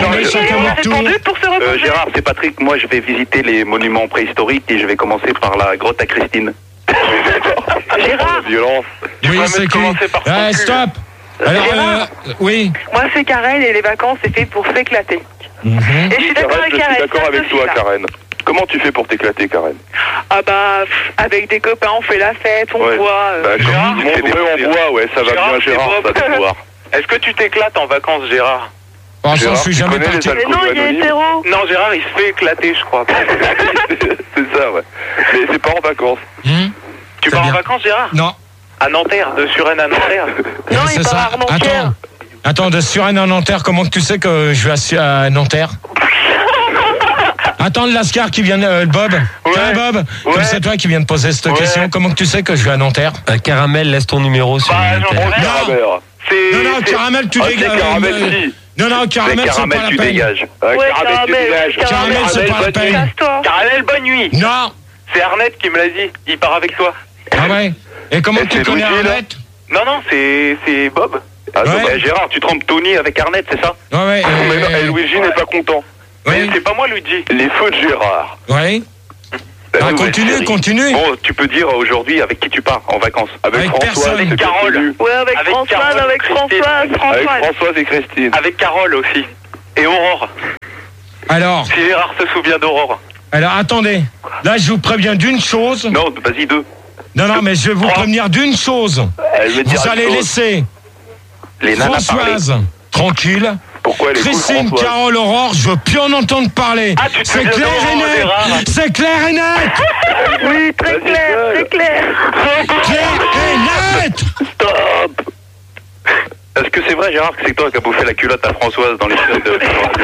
Gérard, c'est Patrick, moi je vais visiter les monuments préhistoriques et je vais commencer par la grotte à Christine. Gérard. Violence. Oui, c'est qui? Stop. Alors, oui. Moi, c'est Karen et les vacances, c'est fait pour s'éclater. Et je suis d'accord avec Karen. Je suis d'accord avec toi, Karen. Comment tu fais pour t'éclater, Karen? Avec des copains, on fait la fête, on boit. Gérard, on boit, ouais, ça va bien, Gérard, ça doit boire. Est-ce que tu t'éclates en vacances, Gérard? Je suis jamais parti. Mais non, il est hétéro. Non, Gérard, il se fait éclater, je crois. C'est ça, ouais. Mais c'est pas en vacances. Tu pars en vacances, Gérard? Non. À Nanterre, de Suresnes à Nanterre. Non, il part à Armentières. Attends, de Suresnes à Nanterre, comment tu sais que je vais à Nanterre? Attends, le Lascar qui vient, Bob. Tiens, Bob, comme c'est toi qui viens de poser cette question, comment tu sais que je vais à Nanterre? Caramel, laisse ton numéro sur Minitel. Non, Caramel, tu dégages. Non, Caramel, c'est Caramel, pas la tu peine. dégages. Ouais, Caramel, tu dégages. Caramel, c'est pas la peine. Casse-toi. Caramel, bonne nuit. Non. C'est Arnett qui me l'a dit. Il part avec toi. Ah ouais. Et comment tu c'est connais Luigi, là Arnett? Non, c'est Bob. Ah, Ouais. non, Gérard, tu trompes Tony avec Arnett, c'est ça? Ouais. Mais non, et Luigi n'est pas content. Ouais. C'est pas moi, Luigi. Les feux de Gérard. Ouais. La nouvelle série. Continue. Bon, tu peux dire aujourd'hui avec qui tu pars en vacances. Avec Françoise, personne. c'est Carole. connu. Ouais, avec Françoise, Carole, avec Christine. Avec Françoise et Christine. Avec Carole aussi. Et Aurore. Alors, Si Gérard se souvient d'Aurore. attendez. Là, je vous préviens d'une chose. Non, vas-y, 2. Non, mais je vais vous prévenir d'une chose. Elle veut dire Vous allez laisser les nanas Françoise parler. tranquille. Pourquoi elle est cool, Christine, Françoise? Carole, Aurore, je veux plus en entendre parler. Ah, tu te C'est souviens clair et d'Aurore, net. Gérard. C'est clair et net. Oui, très clair, très clair. Clair et net. Stop. Est-ce que c'est vrai, Gérard, que c'est toi qui as bouffé la culotte à Françoise dans les films de...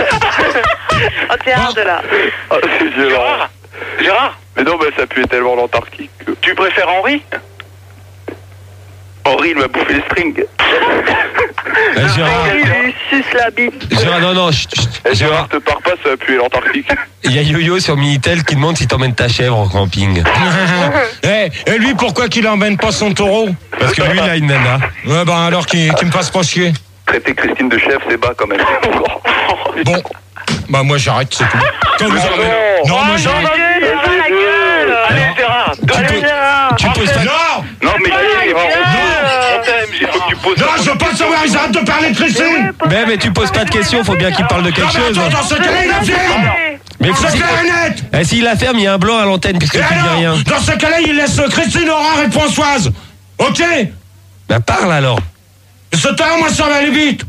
Oh, t'es hard là. Ah, c'est violent. Gérard, Mais non, ça puait tellement l'Antarctique que... tu préfères Henri? Henri, il m'a bouffé les strings. Gérard, Il lui suce la bite. Gérard, non, Et Gérard, Gérard, te pars pas, ça va puer l'Antarctique. il y a Yo-Yo sur Minitel qui demande si t'emmènes ta chèvre en camping. et lui, pourquoi qu'il emmène pas son taureau? Parce que lui, il a une nana. Ouais, alors qu'il me fasse pas chier. Traiter Christine de chef, c'est bas quand même. Bon, moi j'arrête, c'est tout. Quand vous avez... Non, moi j'arrête. La gueule. Allez, Gérard. Allez, Gérard. Tu poses pas... Non. Non, mais Gérard, On t'aime, il faut que tu poses. Non, je veux pas savoir, ils arrêtent de parler de Christine. Mais tu poses pas de questions, faut bien qu'il parle de quelque chose. Attends, dans ce cas-là, il la ferme. Mais C'est clair et net. Eh, s'il la ferme, il y a un blanc à l'antenne puisque Et tu dis alors, rien. dans ce cas-là, il laisse Christine, Aurore et Françoise. Ok? Bah parle alors. Ce temps, moi, ça va aller vite.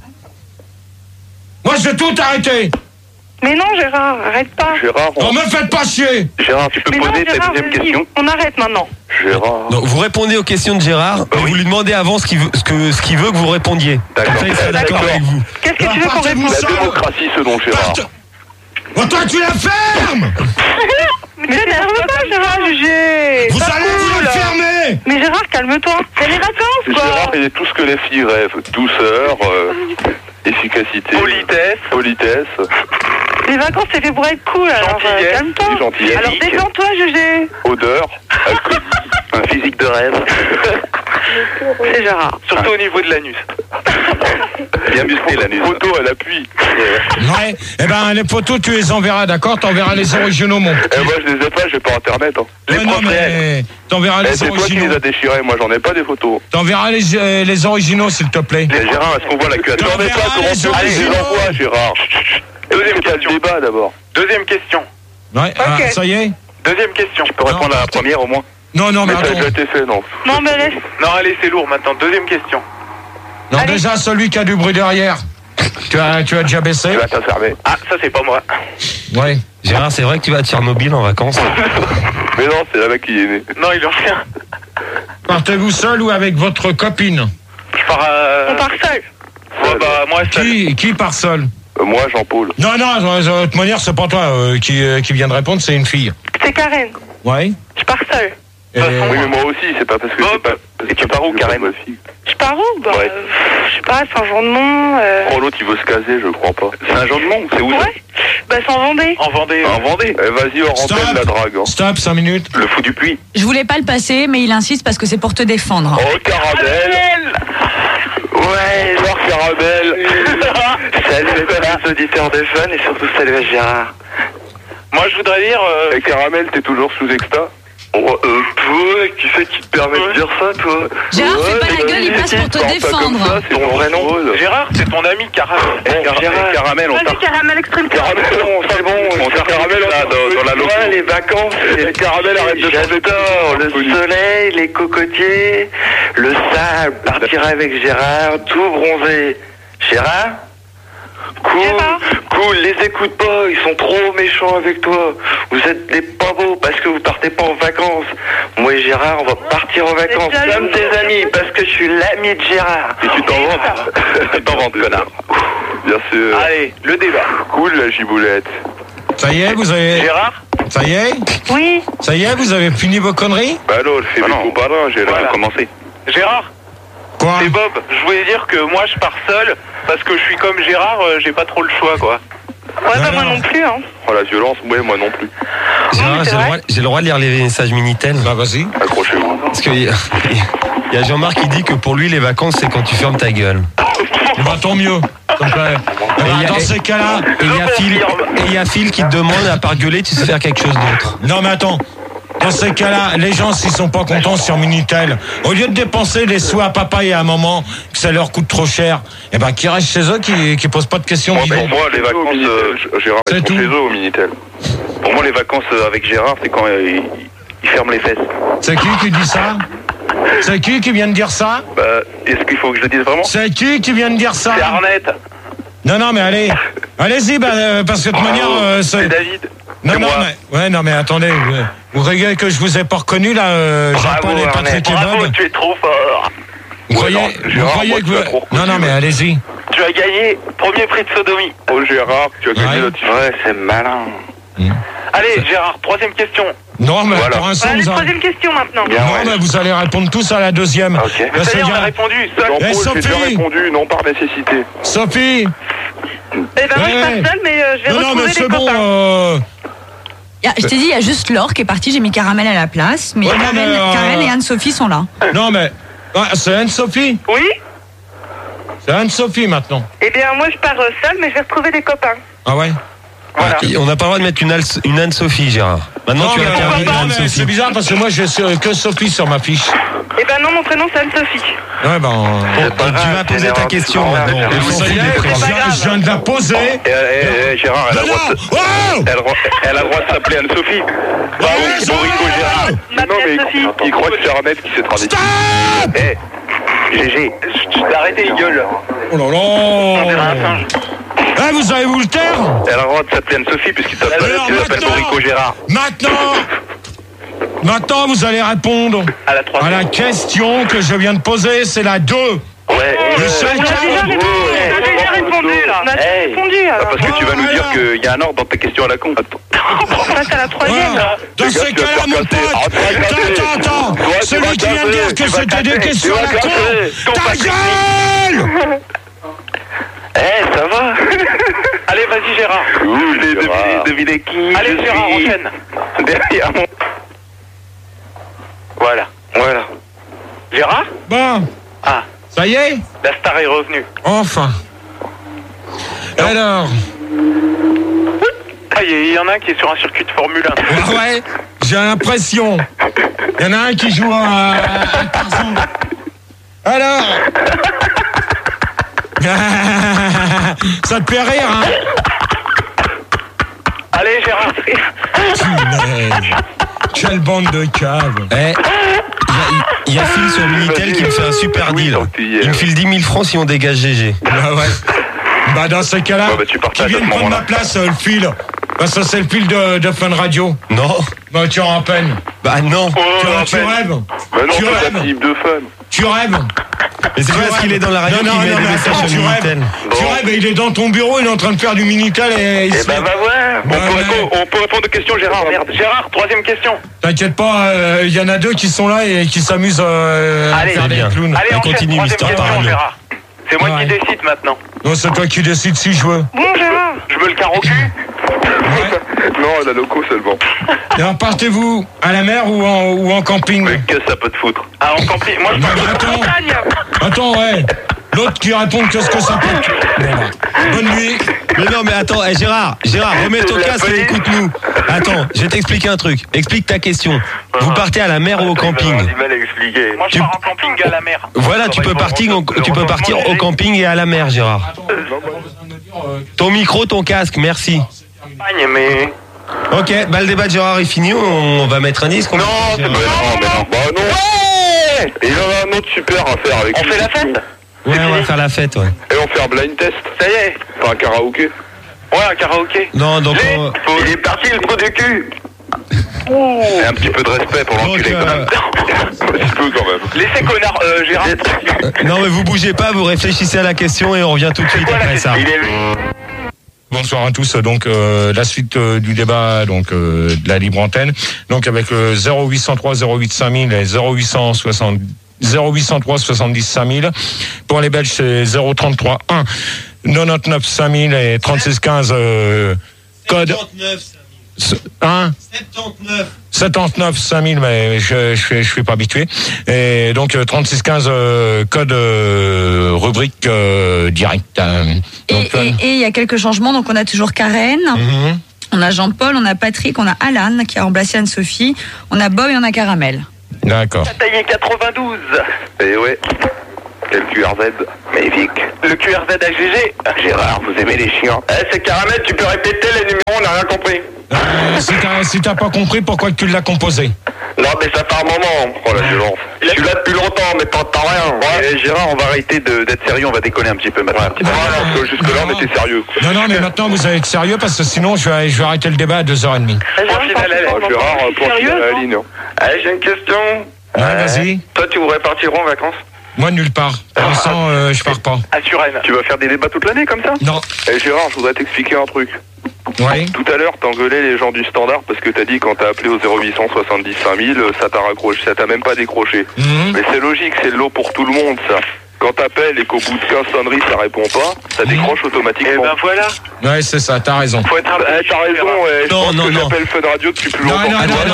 Moi, je vais tout arrêter. Mais non, Gérard, arrête pas. Gérard, Non, me faites pas chier. Gérard, tu peux Mais non, poser ta Gérard, deuxième vas-y, question? on arrête maintenant. Gérard. Donc vous répondez aux questions de Gérard, mais vous lui demandez avant ce qu'il veut que vous répondiez. D'accord. Comme ça, il sera d'accord avec vous. Qu'est-ce que tu veux qu'on Partez-vous réponde? La seul. démocratie, selon Gérard. Oh, toi, tu la fermes. Mais t'énerve pas, Gérard, jugé. Vous allez vous la fermer. Mais Gérard, calme-toi. C'est les vacances, quoi. Gérard, il est tout ce que les filles rêvent. Douceur, efficacité. Politesse. Les vacances, c'est fait pour être cool, alors Gentillesse, calme-toi. gentillesse. Alors détends-toi, jugé. Odeur. Alcool. Un physique de rêve. C'est Gérard. Surtout au niveau de l'anus. Bien musclé, l'anus. Photo à l'appui. Ouais. Eh ben, les photos, tu les enverras, d'accord? T'enverras les originaux, mon. Eh, moi, je les ai pas, j'ai pas internet. Hein. Ouais, non, mais t'enverras Eh, les c'est toi qui originaux. les as déchirés, moi, j'en ai pas des photos. T'enverras les originaux, s'il te plaît. Mais Gérard, est-ce qu'on voit la queue? Tu J'en ai enverras pas, comment les tu originaux. les envoies, Gérard? Deuxième Est-ce que t'as le question. débat, d'abord? Deuxième question. Ouais, ah, ça y est? Deuxième question. Tu peux répondre à la première, au moins? Non, mais Mais ça a attends. déjà été fait, non? Non, mais laisse. Non, allez, c'est lourd maintenant. Deuxième question. Non, Allez. déjà, celui qui a du bruit derrière. Tu as déjà baissé? Tu vas t'infermer. Ah, ça, c'est pas moi. Ouais. Gérard, c'est vrai que tu vas à Tchernobyl en vacances. Mais non, c'est là-bas qui est né. Non, il en rien. Partez-vous seul ou avec votre copine? Je pars On part seul. Ouais, bah, moi, seul. Qui part seul? Moi, Jean-Paul. Non, de toute manière, c'est pas toi qui vient de répondre, c'est une fille. C'est Karen. Ouais. Je pars seul. Et- Oui, mais moi aussi, c'est pas parce que c'est pas... Et tu pars où, Karen? ma fille. Je pars où? Bah, Ouais. je sais pas, Saint-Jean-de-Mont. Oh, l'autre, il veut se caser, je crois pas. C'est un Jean-de-Mont, c'est où ça? Ouais. Bah, c'est en Vendée. En Vendée. En Vendée. Eh, vas-y, hors Stop. antenne, la drague. Hein. Stop, 5 minutes. Le fou du puits. Je voulais pas le passer, mais il insiste parce que c'est pour te défendre. Oh, Caramel. Ouais, voir Caramel. Salut les auditeurs de Fun et surtout salut à Gérard. Moi, je voudrais dire... Et Caramel, t'es toujours sous exta? Oh, qui c'est qui te permet de dire ça, toi? Gérard, fais pas la gueule, il passe pour te défendre. C'est ton vrai nom. Gérard, c'est ton ami Caramel. Caramel, on Vas-y, part. Caramel extrême. Caramel, c'est bon, on t'a Caramel là, dans la loco. les vacances, Et Caramel, arrête de changer de j'adore le soleil, les cocotiers, le sable, partir avec Gérard, tout bronzé. Gérard? Gérard. Cool, les écoute pas, ils sont trop méchants avec toi. Vous êtes des pas beaux parce que vous partez pas en vacances. Moi et Gérard, on va partir en vacances jaloux. comme tes amis parce que je suis l'ami de Gérard. Et tu t'en vantes. Tu t'en vantes, connard. Bien sûr. Allez, le débat. Cool, la giboulette. Ça y est, vous avez... Gérard? Ça y est? Oui. Ça y est, vous avez fini vos conneries? Bah non, elle fait des coups par là, j'ai Voilà. commencé. Gérard? Quoi? C'est Bob. Je voulais dire que moi, je pars seul parce que je suis comme Gérard, j'ai pas trop le choix, quoi. Ouais, bah moi non plus, hein. Oh, la violence, ouais, moi non plus. Gérard, j'ai le droit de lire les messages Minitel. Bah vas-y. Accrochez-vous. Parce qu'il y a Jean-Marc qui dit que pour lui, les vacances, c'est quand tu fermes ta gueule. Bah tant mieux. Dans ces cas-là, Et il y a Phil qui te demande, à part gueuler, tu sais faire quelque chose d'autre. non mais attends. Dans ces cas-là, les gens, s'ils sont pas contents sur Minitel, au lieu de dépenser des sous à papa et à maman, que ça leur coûte trop cher, eh ben, qu'ils restent chez eux, qui posent pas de questions. Pour moi, les vacances, Gérard, C'est ils sont tout. chez eux au Minitel. Pour moi, les vacances avec Gérard, c'est quand il ferme les fesses. C'est qui dit ça? C'est qui vient de dire ça? Bah, est-ce qu'il faut que je le dise vraiment? C'est qui vient de dire ça? C'est Arnett. Non, mais allez-y, parce que de toute manière... c'est David. Non, mais attendez, vous regardez que je vous ai pas reconnu, là, Jean-Paul et Patrick et Bravo, Bob. tu es trop fort. Vous croyez que vous... Non, mais allez-y. Tu as gagné premier prix de sodomie. Oh, Gérard, tu as gagné là-dessus. Ouais, c'est malin. Allez, Gérard, troisième question. Non, mais pour l'instant, Allez, vous en- troisième question maintenant. mais vous allez répondre tous à la deuxième. Ok. Parce Ça y est, que on a répondu. Eh, J'ai déjà Sophie répondu, non par nécessité. Sophie. Eh ben, moi, je pars seule, mais je vais retrouver mais les c'est copains. bon. Je t'ai dit, il y a juste Laure qui est partie, j'ai mis Caramel à la place. Mais Ouais, non, Karen et Anne-Sophie sont là. Non, mais... c'est Anne-Sophie. Oui. C'est Anne-Sophie, maintenant. Eh bien, moi, je pars seule, mais je vais retrouver des copains. Ah ouais? Voilà. On n'a pas le droit de mettre une Anne-Sophie, Gérard. Maintenant, tu as interdit mais Anne-Sophie. c'est bizarre parce que moi, j'ai que Sophie sur ma fiche. Eh ben non, mon prénom, c'est Anne-Sophie. Ouais, Tu vas poser ta question maintenant. On s'en fout des prénoms. Je viens de la poser. Gérard, elle a le droit de elle a le droit de s'appeler Anne-Sophie. Borico Gérard. Non, mais il croit que c'est Arnett qui s'est travesti. GG. Arrêtez les gueules. Oh là là. On dirait un singe. Ah, vous savez vous le taire? Elle a le droit de s'appeler Anne-Sophie puisqu'il s'appelle Borico Gérard. Maintenant, vous allez répondre à la question que je viens de poser, c'est la 2. Ouais. Le seul cas. On a déjà répondu, là. On a déjà répondu, alors. Parce que tu vas nous dire qu'il y a un ordre dans ta question à la con. On passe à la troisième, là. Dans ces cas-là, mon pote. Attends. Celui qui vient de dire que c'était des questions à la con. Ta gueule! Ça va. Allez, vas-y, Gérard. Devinez qui. Allez, Gérard, enchaîne. Derrière moi. Voilà. Gérard? Bon. Ah. Ça y est? La star est revenue. Enfin. Alors. Ah, il y en a un qui est sur un circuit de Formule 1. Ouais, j'ai l'impression. Il y en a un qui joue à Tarzan. Alors. Ça te fait rire, hein? Allez, Gérard. Quelle bande de caves. Il y a Phil sur Minitel qui me fait un super deal. Il me file 10 000 francs si on dégage GG. Bah ouais. Dans ce cas-là, qui viennent prendre ma place, le fil. Bah ça c'est le fil de Fun Radio. Non. Bah tu en peine. Bah non. Tu rêves. Bah non, c'est la type de Fun. Tu rêves. Mais c'est parce qu'il est dans la radio qu'il met des messages sur Minitel. Tu rêves, il est dans ton bureau, il est en train de faire du Minitel et... Eh ben ouais. On peut répondre aux questions, Gérard. Merde. Gérard, troisième question. T'inquiète pas, il y en a 2 qui sont là et qui s'amusent à faire des clowns. Allez, on continue, Mister Parano. Gérard. C'est moi qui décide maintenant. Non, c'est toi qui décides si je veux. Bon, Gérard. Je me le carre au cul. Non, la loco seulement. Et alors, partez-vous à la mer ou en camping? Mais qu'est-ce que ça peut te foutre? Ah, en camping. Moi, je pars en montagne. Attends, ouais. L'autre qui répond qu'est-ce que ça peut. Bonne nuit. Mais non, mais attends, Gérard, remets ton casque et écoute-nous. Attends, je vais t'expliquer un truc. Explique ta question. Vous partez à la mer ou au camping? J'ai du mal à expliquer. Moi, je pars en camping à la mer. Voilà, tu peux partir au camping et à la mer, Gérard. Ton micro, ton casque, merci. Mais... Ok, bah le débat de Gérard est fini, on va mettre un disque. Non, c'est pas non. Bah non. Ouais. Et il y en a un autre super à faire avec. On fait la fête? Ouais, on va faire la fête, ouais. Et on fait un blind test. Ça y est. Enfin, un karaoké. Ouais, un karaoké. Non, donc... Il est parti le trou du cul. Et un petit peu de respect pour l'enculé quand même. Un petit peu quand même. Laissez connard, Gérard. Non mais vous bougez pas, vous réfléchissez à la question et on revient tout de suite après ça. Bonsoir à tous. Donc la suite du débat de la libre antenne. Donc avec 0803 08 5000 et 0870 0803 70 5000. Pour les Belges, c'est 033 1 99 5000 et 36 15 code 79 5000, mais je suis pas habitué. Et donc 36 15 code rubrique direct. Et il y a quelques changements. Donc on a toujours Karen. On a Jean-Paul, on a Patrick, on a Alan qui a remplacé Anne-Sophie, on a Bob et on a Caramel. D'accord. Taillé 92. Et ouais. Quel QRZ magnifique. Le QRZ AGG. Gérard, vous aimez les chiens. C'est Caramel, tu peux répéter les numéros, on n'a rien compris. Si t'as pas compris, pourquoi tu l'as composé? Non, mais ça fait un moment. Oh la violence. Je suis là depuis longtemps, mais t'entends rien. Ouais. Gérard, on va arrêter d'être sérieux, on va déconner un petit peu maintenant. Parce que jusque-là, on était sérieux. Non, mais maintenant, vous allez être sérieux parce que sinon, je vais arrêter le débat à 2h30. Gérard, pour finir la ligne. Allez, j'ai une question. Vas-y. Toi, tu voudrais partir en vacances? Moi, nulle part. Pour l'instant, je pars pas. À Suresnes. Tu vas faire des débats toute l'année comme ça? Non. Gérard, je voudrais t'expliquer un truc. Oui. Tout à l'heure, t'engueulais les gens du standard parce que t'as dit quand t'as appelé au 0800 70 5000, ça t'a raccroché, ça t'a même pas décroché. Mais c'est logique, c'est de l'eau pour tout le monde, ça. Quand t'appelles et qu'au bout de 15 sonneries, ça répond pas, ça décroche automatiquement. Et ben voilà. Ouais, c'est ça, t'as raison. Faut être... t'as raison, je pense que j'appelle Fun Radio depuis plus longtemps.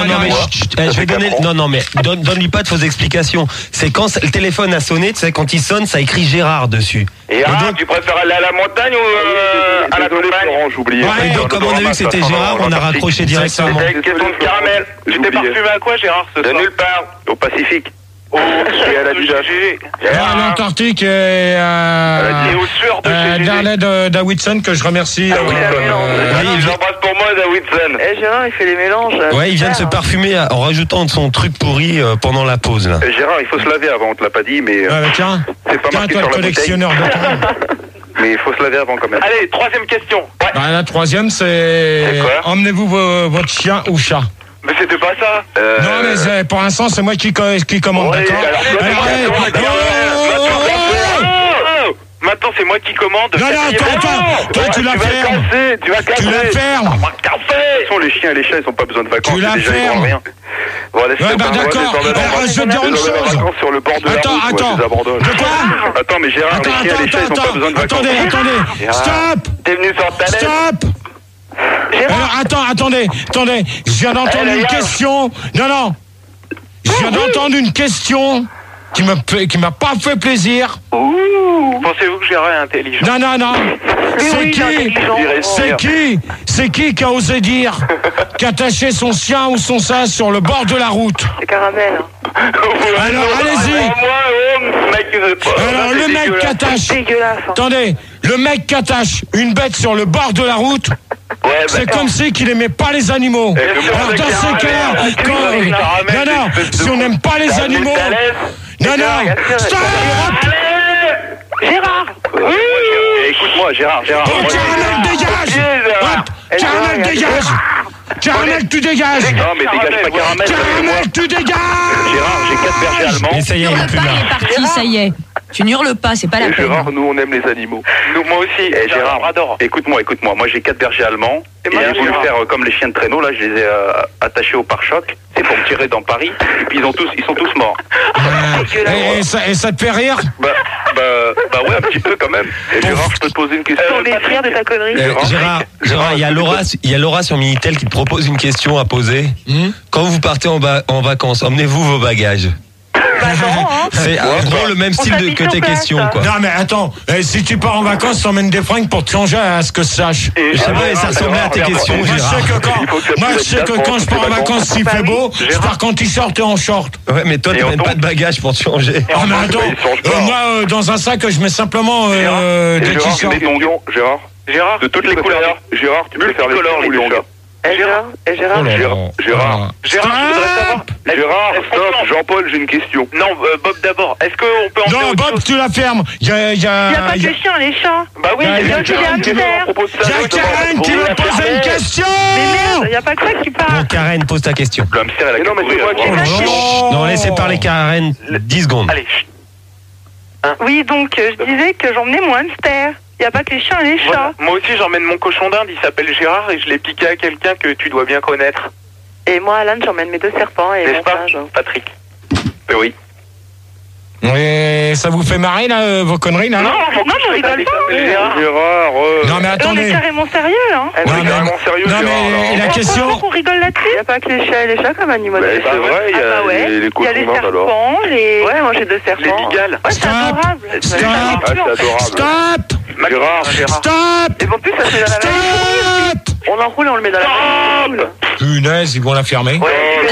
Je vais donner. Non, mais donne-lui pas de fausses explications. C'est quand le téléphone a sonné, tu sais, quand il sonne, ça écrit Gérard dessus. Et donc, tu préfères aller à la montagne ou à la campagne? J'oubliais. Ouais, donc comme on a vu que c'était Gérard, on a raccroché directement. C'était une question de Caramel. Tu t'es parfumé à quoi, Gérard, ce soir? De nulle part. Au Pacifique. Et à la à l'Antarctique et au sueur de Darnay Davidson que je remercie. J'embrasse pour moi Davidson. Gérard, il fait les mélanges. Ouais, il vient de se parfumer en rajoutant de son truc pourri pendant la pause là. Gérard, il faut se laver avant, on te l'a pas dit, mais tiens, c'est pas marqué toi, sur le la collectionneur de temps. Mais il faut se laver avant quand même. Allez, troisième question. La troisième, c'est emmenez-vous votre chien ou chat. Mais c'était pas ça. Non, mais pour l'instant, c'est moi qui commande, d'accord? Maintenant, c'est moi qui commande. Non, toi, tu la fermes. Tu vas casser. Tu la fermes. Les chiens et les chats, ils ont pas besoin de vacances. Tu la fermes. D'accord. Je vais te dire une chose. Attends. De quoi? Attends, mais Gérard, les chiens et les chats, ils ont pas besoin de vacances. Attendez. Stop. T'es venu sur ta lettre. Stop. Alors, attendez. Je viens d'entendre une question. Non. Je viens d'entendre une question qui m'a pas fait plaisir. Pensez-vous que Gérard est intelligent? Non. C'est qui a osé dire qu'attacher son chien ou son chat sur le bord de la route? C'est Caramel. Alors, allez-y. Alors, le mec qui attache. Attendez, le mec qui attache une bête sur le bord de la route. C'est comme si qu'il aimait pas les animaux. Alors dans ces cas-là, non, si on n'aime pas les animaux, non, stop. Gérard. Écoute-moi, Gérard. Bon, Caramel, dégage. Caramel, tu dégages. Non, mais dégage pas Caramel. Caramel, tu dégages. Gérard, j'ai 4 bergers allemands. Et ça y est, il est plus là. Il est parti, ça y est. Tu n'hurles pas, c'est pas la peine. Gérard, nous on aime les animaux. Moi aussi. Gérard, écoute-moi. Moi j'ai 4 bergers allemands. Et j'ai voulu faire comme les chiens de traîneau, là, je les ai attachés au pare-choc. C'est pour me tirer dans Paris. Et puis ils sont tous morts. Et ça te fait rire? Bah ouais, un petit peu quand même. Et Gérard, je peux te poser une question. On est fiers de ta connerie. Gérard, il y a Laura sur Minitel qui te propose une question à poser. Quand vous partez en vacances, emmenez-vous vos bagages. C'est en gros le même style que tes questions, quoi. Non, mais attends, si tu pars en vacances, t'emmènes des fringues pour te changer à ce que je sache. Je sais pas, ça ressemblait à tes questions, Gérard. Moi, je sais que quand je pars en vacances, s'il fait beau, je pars en t-shirt et en short. Ouais, mais toi, tu mets pas de bagages pour te changer. Ah, mais attends, moi, dans un sac, je mets simplement des t-shirts. Gérard, de toutes les couleurs. Gérard, tu peux faire les couleurs, les longs. Gérard, Gérard, je voudrais savoir. Gérard, stop, Jean-Paul, j'ai une question. Non, Bob d'abord. Est-ce qu'on peut Non, Bob, tu la fermes. Il y a pas que les chiens, les chats. Bah oui, il y a Karen qui me pose une question. Mais merde, il n'y a pas que ça qui parle. Bon, Karen, pose ta question. Le hamster, elle a courir. Non, laissez parler Karen 10 secondes. Allez. Oui, donc je disais que j'emmenais mon hamster. Il n'y a pas que les chiens et les chats. Moi aussi, j'emmène mon cochon d'Inde, il s'appelle Gérard, et je l'ai piqué à quelqu'un que tu dois bien connaître. Et moi, Alan, j'emmène mes 2 serpents et n'est-ce mon pas, singe. Patrick? Oui. Oui, ça vous fait marrer, là, vos conneries, là? Non, je rigole pas. Gérard, non, mais attendez. On est carrément sérieux, là. On est carrément sérieux, non, mais la question... Pourquoi on rigole là-dessus? Il n'y a pas que les chats et les chats comme animaux. C'est vrai, il y a les Il y a les serpents, Ouais, moi j'ai 2 serpents. Les migales. Ouais, c'est adorable. C'est adorable. Stop! Gérard. Stop! Et en plus, ça fait dans la Stop! On l'enroule et on le met dans la même. Punaise, ils vont la fermer.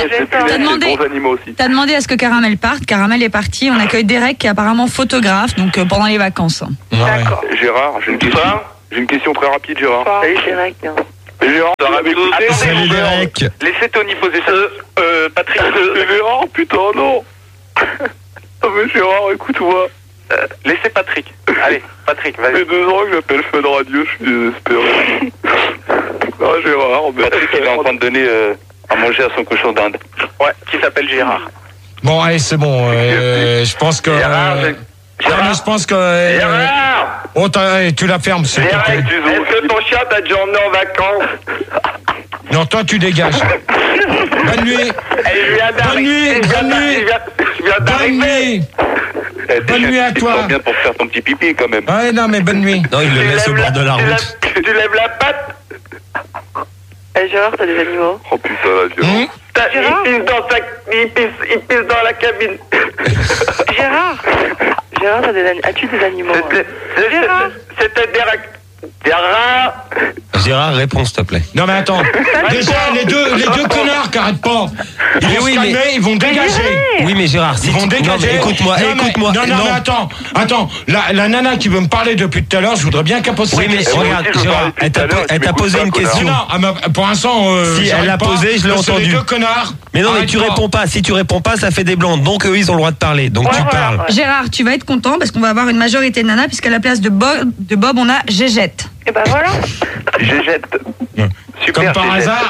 T'as demandé à ce que Caramel parte. Caramel est parti. On accueille Derek qui est apparemment photographe, donc pendant les vacances. D'accord. Gérard, j'ai une question très rapide, Gérard. Salut Derek. Gérard, Salut Derek. Laissez Tony poser ça. Patrick. Gérard, putain, non. Oh, mais Gérard, écoute-moi. Laissez Patrick. Allez, Patrick, vas-y. Ça fait 2 ans que j'appelle Fun Radio, je suis désespéré. Ah, Gérard, Patrick, il est en train de donner à manger à son cochon d'Inde. Ouais, qui s'appelle Gérard. Bon, allez, c'est bon. Je pense que... Gérard, je pense que... Gérard Oh, tu la fermes, s'il te plaît. Est-ce que ton chien t'a déjà emmené en vacances? Non, toi, tu dégages. Bonne nuit. Bonne nuit. Bonne nuit. Bonne nuit. Bonne nuit à toi. bien pour faire ton petit pipi, quand même. Ouais, non, mais bonne nuit. Non, il le laisse au bord de la route. Tu lèves la patte. Gérard, t'as des animaux? Oh putain, la violence. Il pisse dans la cabine. Gérard, as-tu des animaux? Gérard, c'était Derek. Gérard, réponds s'il te plaît. Non mais attends, déjà les deux connards qui arrêtent pas, ils vont se calmer, ils vont dégager. Oui mais Gérard, si ils vont dégager. Non, mais écoute-moi. Non mais attends, la nana qui veut me parler depuis tout à l'heure, je voudrais bien qu'elle pose Oui mais regarde, Gérard, elle t'a posé une question. Non, pour l'instant, si elle l'a posée, je l'ai entendu. Les deux connards. Mais non, mais tu réponds pas. Si tu réponds pas, ça fait des blancs. Donc eux, ils ont le droit de parler. Donc tu parles. Gérard, tu vas être content parce qu'on va avoir une majorité de nanas puisqu'à la place de Bob, on a Gégette. Et ben voilà. Gégette. Comme par hasard,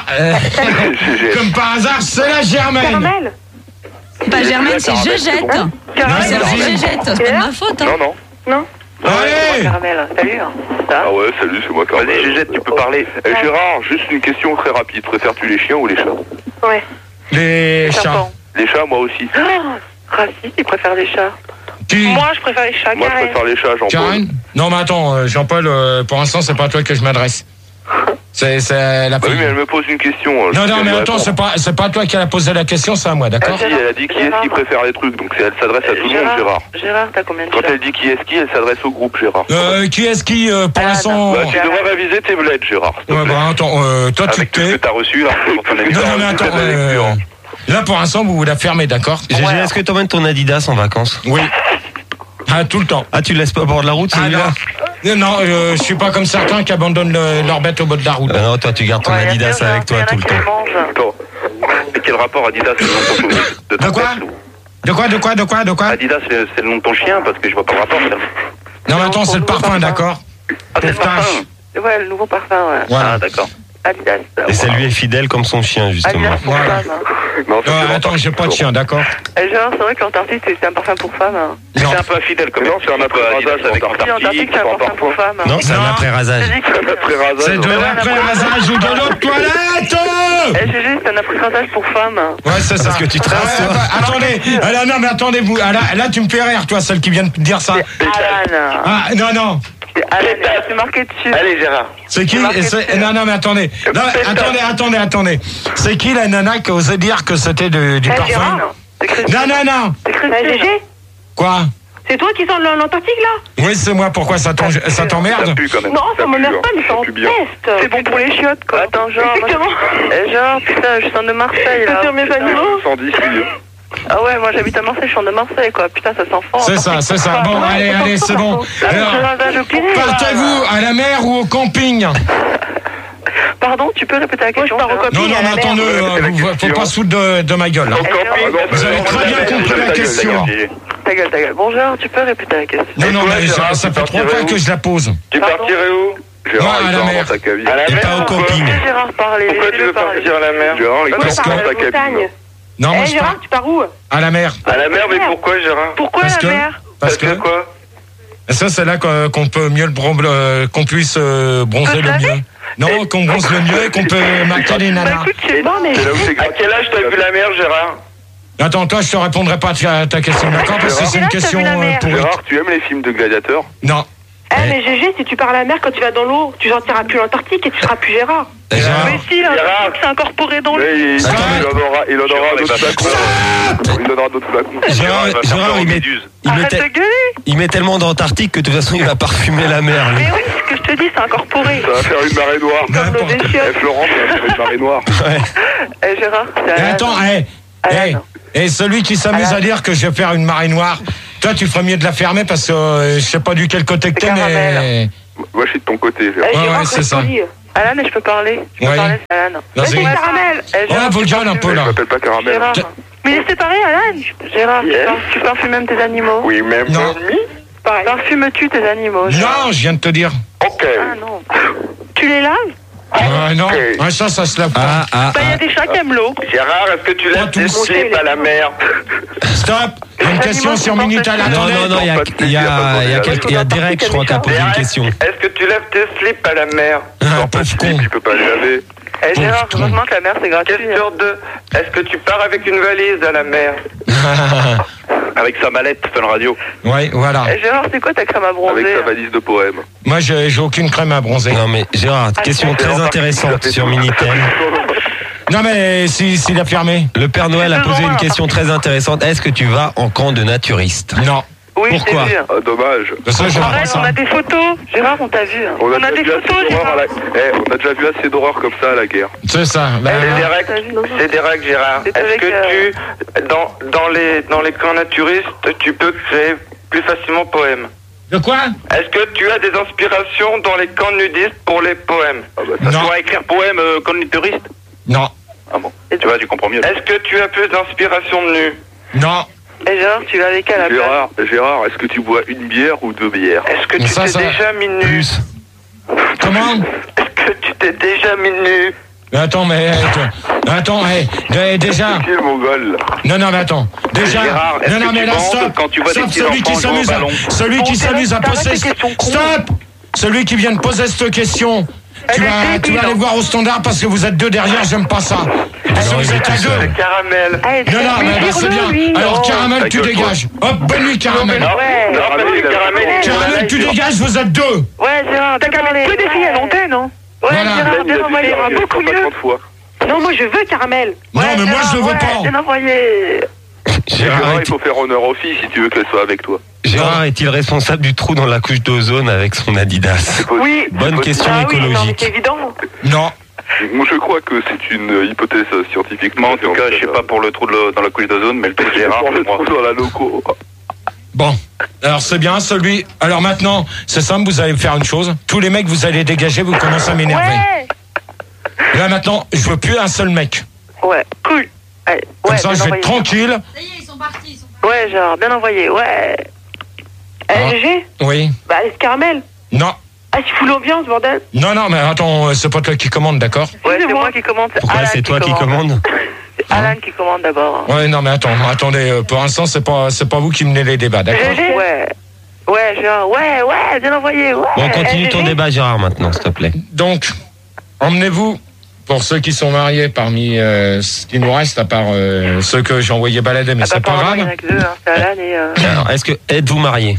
c'est la Germaine. Carmel. Pas Germaine, c'est Gégette. C'est Gégette, c'est pas de ma faute. Non. Allez. Carmel, salut. Ah ouais, salut, c'est moi Carmel. Vas-y, Gégette, tu peux parler. Gérard, juste une question très rapide. Préfères-tu les chiens ou les chats? Ouais. Les chats. Les chats, moi aussi. Raciste, il préfère les chats. Qui? Moi, je préfère les chats. Moi, je préfère les chats, Jean-Paul. Karen? Non, mais attends, Jean-Paul, pour l'instant, c'est pas à toi que je m'adresse. C'est la oui, mais elle me pose une question. Non, mais attends, c'est pas à toi qui a posé la question, c'est à moi, d'accord? Si, elle a dit qui est-ce qui préfère les trucs, donc elle s'adresse à tout le monde, Gérard. Gérard, t'as combien de Quand elle dit qui est-ce qui, elle s'adresse au groupe, Gérard. Qui est-ce qui, pour l'instant... Tu devrais réviser tes bleds, Gérard. Ouais, bah attends, toi tu avec tout ce que t'as reçu, là, pour ton ami. Non, mais attends, là, pour l'instant, vous la fermez, d'accord? Gégé, est-ce que t'emmènes ton Adidas en vacances? Oui. Ah, tout le temps. Ah, tu le laisses pas au bord de la route, celui-là? Non, je suis pas comme certains qui abandonnent leur bête au bord de la route. Non, toi, tu gardes ton Adidas avec toi tout le temps. Attends. Mais quel rapport Adidas, c'est le nom de ton De quoi? Adidas, c'est le nom de ton chien, parce que je vois pas le rapport. Non, mais attends, c'est le parfum, d'accord? Ah, c'est le parfum. Ouais, le nouveau parfum, ouais. Voilà. Ah, d'accord. Adidas. Et ça lui est fidèle comme son chien, justement. Adidas pour femme. Attends, j'ai pas de chien, d'accord? Genre, c'est vrai que l'Antarctique, c'est un parfum pour femme. C'est un peu infidèle comme ça. Non, c'est un après-rasage avec l'Antarctique, c'est un parfum pour femme. Non, c'est un après-rasage. C'est de l'après-rasage ou de l'eau de toilette! GG, c'est un après-rasage pour femme. Ouais, c'est ça. Parce que tu te rases, toi. Attendez, non, mais attendez, vous. Là, tu me fais rire, toi, celle qui vient de dire ça. Alan. Ah, non. C'est marqué dessus. Allez, Gérard. C'est qui? Non, mais attendez. Non, attendez. C'est qui la nana qui osait dire que c'était du parfum? Non. C'est GG. Quoi? C'est toi qui sens l'Antarctique, là? Oui, c'est moi. Pourquoi ça t'emmerde? Non, ça m'emmerde pas, mais ça en teste. C'est bon pour les chiottes, quoi. Attends, genre... Genre, putain, je sens de Marseille, là. C'est mes animaux? 110 Ah ouais, moi j'habite à Marseille, je suis de Marseille, quoi. Putain, ça sent fort. C'est ça. Bon, allez, c'est bon. Alors, partez-vous à la mer ou au camping? Pardon, tu peux répéter la question? Non, attendez, faut pas se foutre de ma gueule. Vous avez très bien compris la question. Ta gueule. Bonjour, tu peux répéter la question? Non, mais ça fait 3 fois que je la pose. Tu partirais où? Gérard, à la mer. Et pas au camping. Gérard, parler. Pourquoi tu veux partir à la mer? Gérard, il parce que ta cabine. Non, moi, Gérard, tu pars où? À la mer. À la mer, mais pourquoi, Gérard? Pourquoi la mer? Parce que quoi? Ça, c'est là qu'on peut mieux qu'on puisse bronzer le mieux. Non, qu'on bronze le mieux et qu'on peut marquer les nanas. À quel âge t'as vu la mer, Gérard? Attends, toi, je te répondrai pas à ta question, d'accord? Parce que c'est une question pour... Gérard, tu aimes les films de gladiateurs? Non. Mais GG, si tu pars à la mer, quand tu vas dans l'eau, tu sortiras plus l'Antarctique et tu seras plus Gérard. Mais si, l'Antarctique, c'est incorporé dans l'eau. Il donnera d'autres flacons. Il donnera d'autres flacons. Gérard, il met tellement d'Antarctique que de toute façon, il va parfumer la mer. Mais oui, ce que je te dis, c'est incorporé. Ça va faire une marée noire. Comme l'eau des chiottes. Florent, ça va faire une marée noire. Gérard, et celui qui s'amuse à dire que je vais faire une marée noire, toi, tu ferais mieux de la fermer parce que je sais pas du quel côté que t'es, mais... Moi, je suis de ton côté. Ouais, c'est ça. Alan, je peux parler? Je peux parler, Alan. Vas-y. Caramel. Ouais, Volcan un peu, là. Je m'appelle pas Caramel. Gérard. Mais laissez parler, Alan. Gérard, tu parfumes même tes animaux? Oui, même. Non. Parfumes-tu tes animaux? Non, je viens de te dire. Ok. Ah non. Tu les laves? Non, ça se lave pas. Il y a des chats qui aiment l'eau. Gérard, est-ce que tu laisses tes slips à la mer? Stop. Une question sur Minitel. Non, il y a Derek, je crois, qui a posé une question. Est-ce que tu lèves tes slips à la mer? Non, pauvre con. Tu peux pas les laver. Gérard, heureusement que la mer, c'est gratuit. Question 2. Est-ce que tu pars avec une valise à la mer? Avec sa mallette, Fun Radio. Ouais, voilà. Gérard, c'est quoi ta crème à bronzer? Avec sa valise de poème. Moi, j'ai aucune crème à bronzer. Non, mais Gérard, question très intéressante sur Minitel. Non, mais s'il a fermé. Le Père Noël a posé une question très intéressante. Est-ce que tu vas en camp de naturiste? Non. Oui, pourquoi? Dommage. Arrête, on a des photos. Gérard, on t'a vu. On a des photos, Gérard. On a déjà vu assez d'horreurs comme ça à la guerre. C'est ça. C'est des règles, Gérard. Est-ce que tu, dans les camps naturistes, tu peux créer plus facilement poèmes? De quoi? Est-ce que tu as des inspirations dans les camps nudistes pour les poèmes? Non. Tu vas écrire poème camp naturiste? Non. Ah bon? Tu vois, tu comprends mieux. Est-ce que tu as plus d'inspiration de nu? Non. Et Gérard, tu vas avec à la place? Gérard, est-ce que tu bois une bière ou deux bières? Est-ce que tu t'es déjà mis nu? Comment? Est-ce que tu t'es déjà mis nu? Attends, déjà. C'est qui le mongol, là? Non, mais attends. Déjà. Gérard, non, mais là, stop. Quand tu vois stop, des petits enfants jouer au ballon. Celui qui s'amuse à poser. Stop! Celui qui vient de poser cette question. Tu vas aller voir au standard parce que vous êtes deux derrière, j'aime pas ça. Parce que vous êtes à deux. Caramel. Non, mais c'est bien. Alors, Caramel, tu dégages. Hop, bonne nuit, Caramel. Caramel, tu dégages, vous êtes deux. Ouais, Gérard, t'as qu'à mettre que des filles à l'antenne, non? Ouais, Gérard, bien envoyé, beaucoup mieux. Non, moi je veux Caramel. Non, mais moi je le veux pas. Bien envoyé. Gérard, il faut faire honneur aux filles si tu veux qu'elles soient avec toi. Gérard est-il responsable du trou dans la couche d'ozone avec son Adidas? Oui. Bonne question écologique. Non, mais c'est évident. Non. Moi je crois que c'est une hypothèse scientifiquement. En tout cas, je sais pas pour le trou dans la couche d'ozone, mais le trou de Gérard, pour le trou dans la loco. Bon, alors c'est bien celui. Alors maintenant, c'est simple, vous allez faire une chose. Tous les mecs, vous allez dégager, vous commencez à m'énerver. Ouais. Là maintenant, je veux plus un seul mec. Ouais, cool. Allez, comme ça, je vais être tranquille. Ça y est, ils sont partis. Ouais, genre, bien envoyé, ouais. GG? Oui. Bah, allez, ce Caramel. Non. Ah, tu fous l'ambiance, bordel. Non, mais attends, c'est pas toi qui commande, d'accord? Ouais, c'est moi qui commande. Pourquoi c'est toi qui commande? C'est Alan qui commande d'abord. Ouais, non, mais attendez, pour l'instant, c'est pas vous qui menez les débats, d'accord? Ouais, genre, ouais, bien envoyé, ouais. Bon, continue ton débat, Gérard, maintenant, s'il te plaît. Donc, emmenez-vous, pour ceux qui sont mariés, parmi ce qui nous reste, à part ceux que j'ai envoyé balader, mais c'est pas grave. Il y en a que deux, c'est Alan et... Alors, êtes-vous mariés?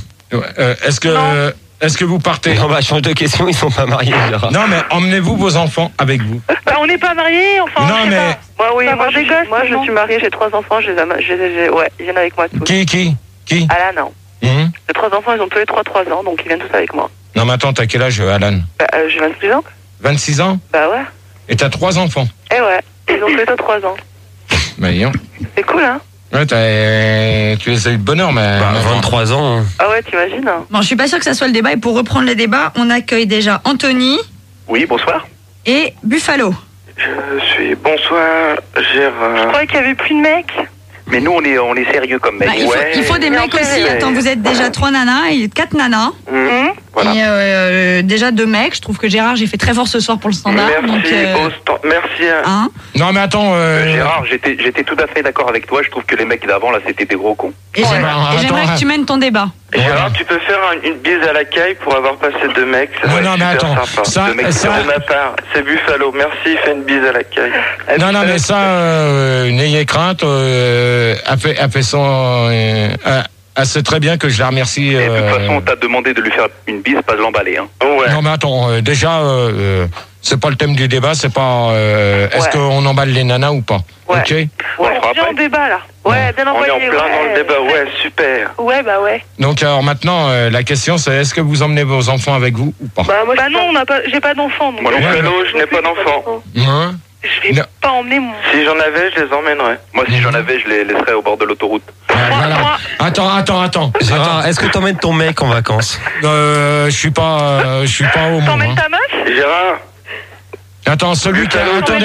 Est-ce que vous partez? Non, bah, change de question, ils sont pas mariés, Gérard. Non, mais emmenez-vous vos enfants avec vous. Bah, on n'est pas mariés, enfin. Non, mais. Moi, je suis mariée, j'ai 3 enfants, ouais, ils viennent avec moi tous. Qui? Alan, non. J'ai 3 enfants, ils ont tous les 3 ans, donc ils viennent tous avec moi. Non, mais attends, t'as quel âge, Alan? J'ai 26 ans. 26 ans? Bah ouais. Et t'as 3 enfants? Eh ouais, ils ont tous les 3 ans. Bah, dis donc. C'est cool, hein? Ouais, tu les as eu de bonheur, mais... Bah, 23 ans. Hein. Ah ouais, t'imagines? Bon, je suis pas sûre que ça soit le débat, et pour reprendre le débat, on accueille déjà Anthony. Oui, bonsoir. Et Buffalo. Bonsoir, Gérard. Je croyais qu'il y avait plus de mecs. Mais nous, on est sérieux comme mecs. Bah, il faut des mecs aussi. Attends, vous êtes déjà 3 nanas et 4 nanas. Ouais. Et déjà 2 mecs, je trouve que Gérard, j'ai fait très fort ce soir pour le standard. Merci. Hein non mais attends. Gérard, j'étais tout à fait d'accord avec toi. Je trouve que les mecs d'avant là, c'était des gros cons. Et j'aimerais que tu mènes ton débat. Gérard, tu peux faire une bise à la caille pour avoir passé 2 mecs. Non mais attends. Ça, de ma part, c'est Buffalo. Merci, fais une bise à la caille. Non mais ça, n'ayez crainte. A fait son. Elle sait très bien que je la remercie. Et de toute façon, on t'a demandé de lui faire une bise, pas de l'emballer. Hein. Ouais. Non mais attends, déjà, c'est pas le thème du débat, c'est pas est-ce qu'on emballe les nanas ou pas. Ouais. Ok. On est en débat là. Ouais, bien envoyé. On est en plein dans le débat, ouais, super. Ouais, bah ouais. Donc alors maintenant, la question c'est est-ce que vous emmenez vos enfants avec vous ou pas? Bah non, j'ai pas d'enfant. Moi non plus, je n'ai pas d'enfant. Hein? Je vais pas emmener mon... Si j'en avais, je les emmènerais. Moi, si j'en avais, je les laisserais au bord de l'autoroute. Voilà. Attends. Gérard, est-ce que t'emmènes ton mec en vacances? Je suis pas au monde. T'emmènes ta meuf? Gérard. Attends, celui qui a...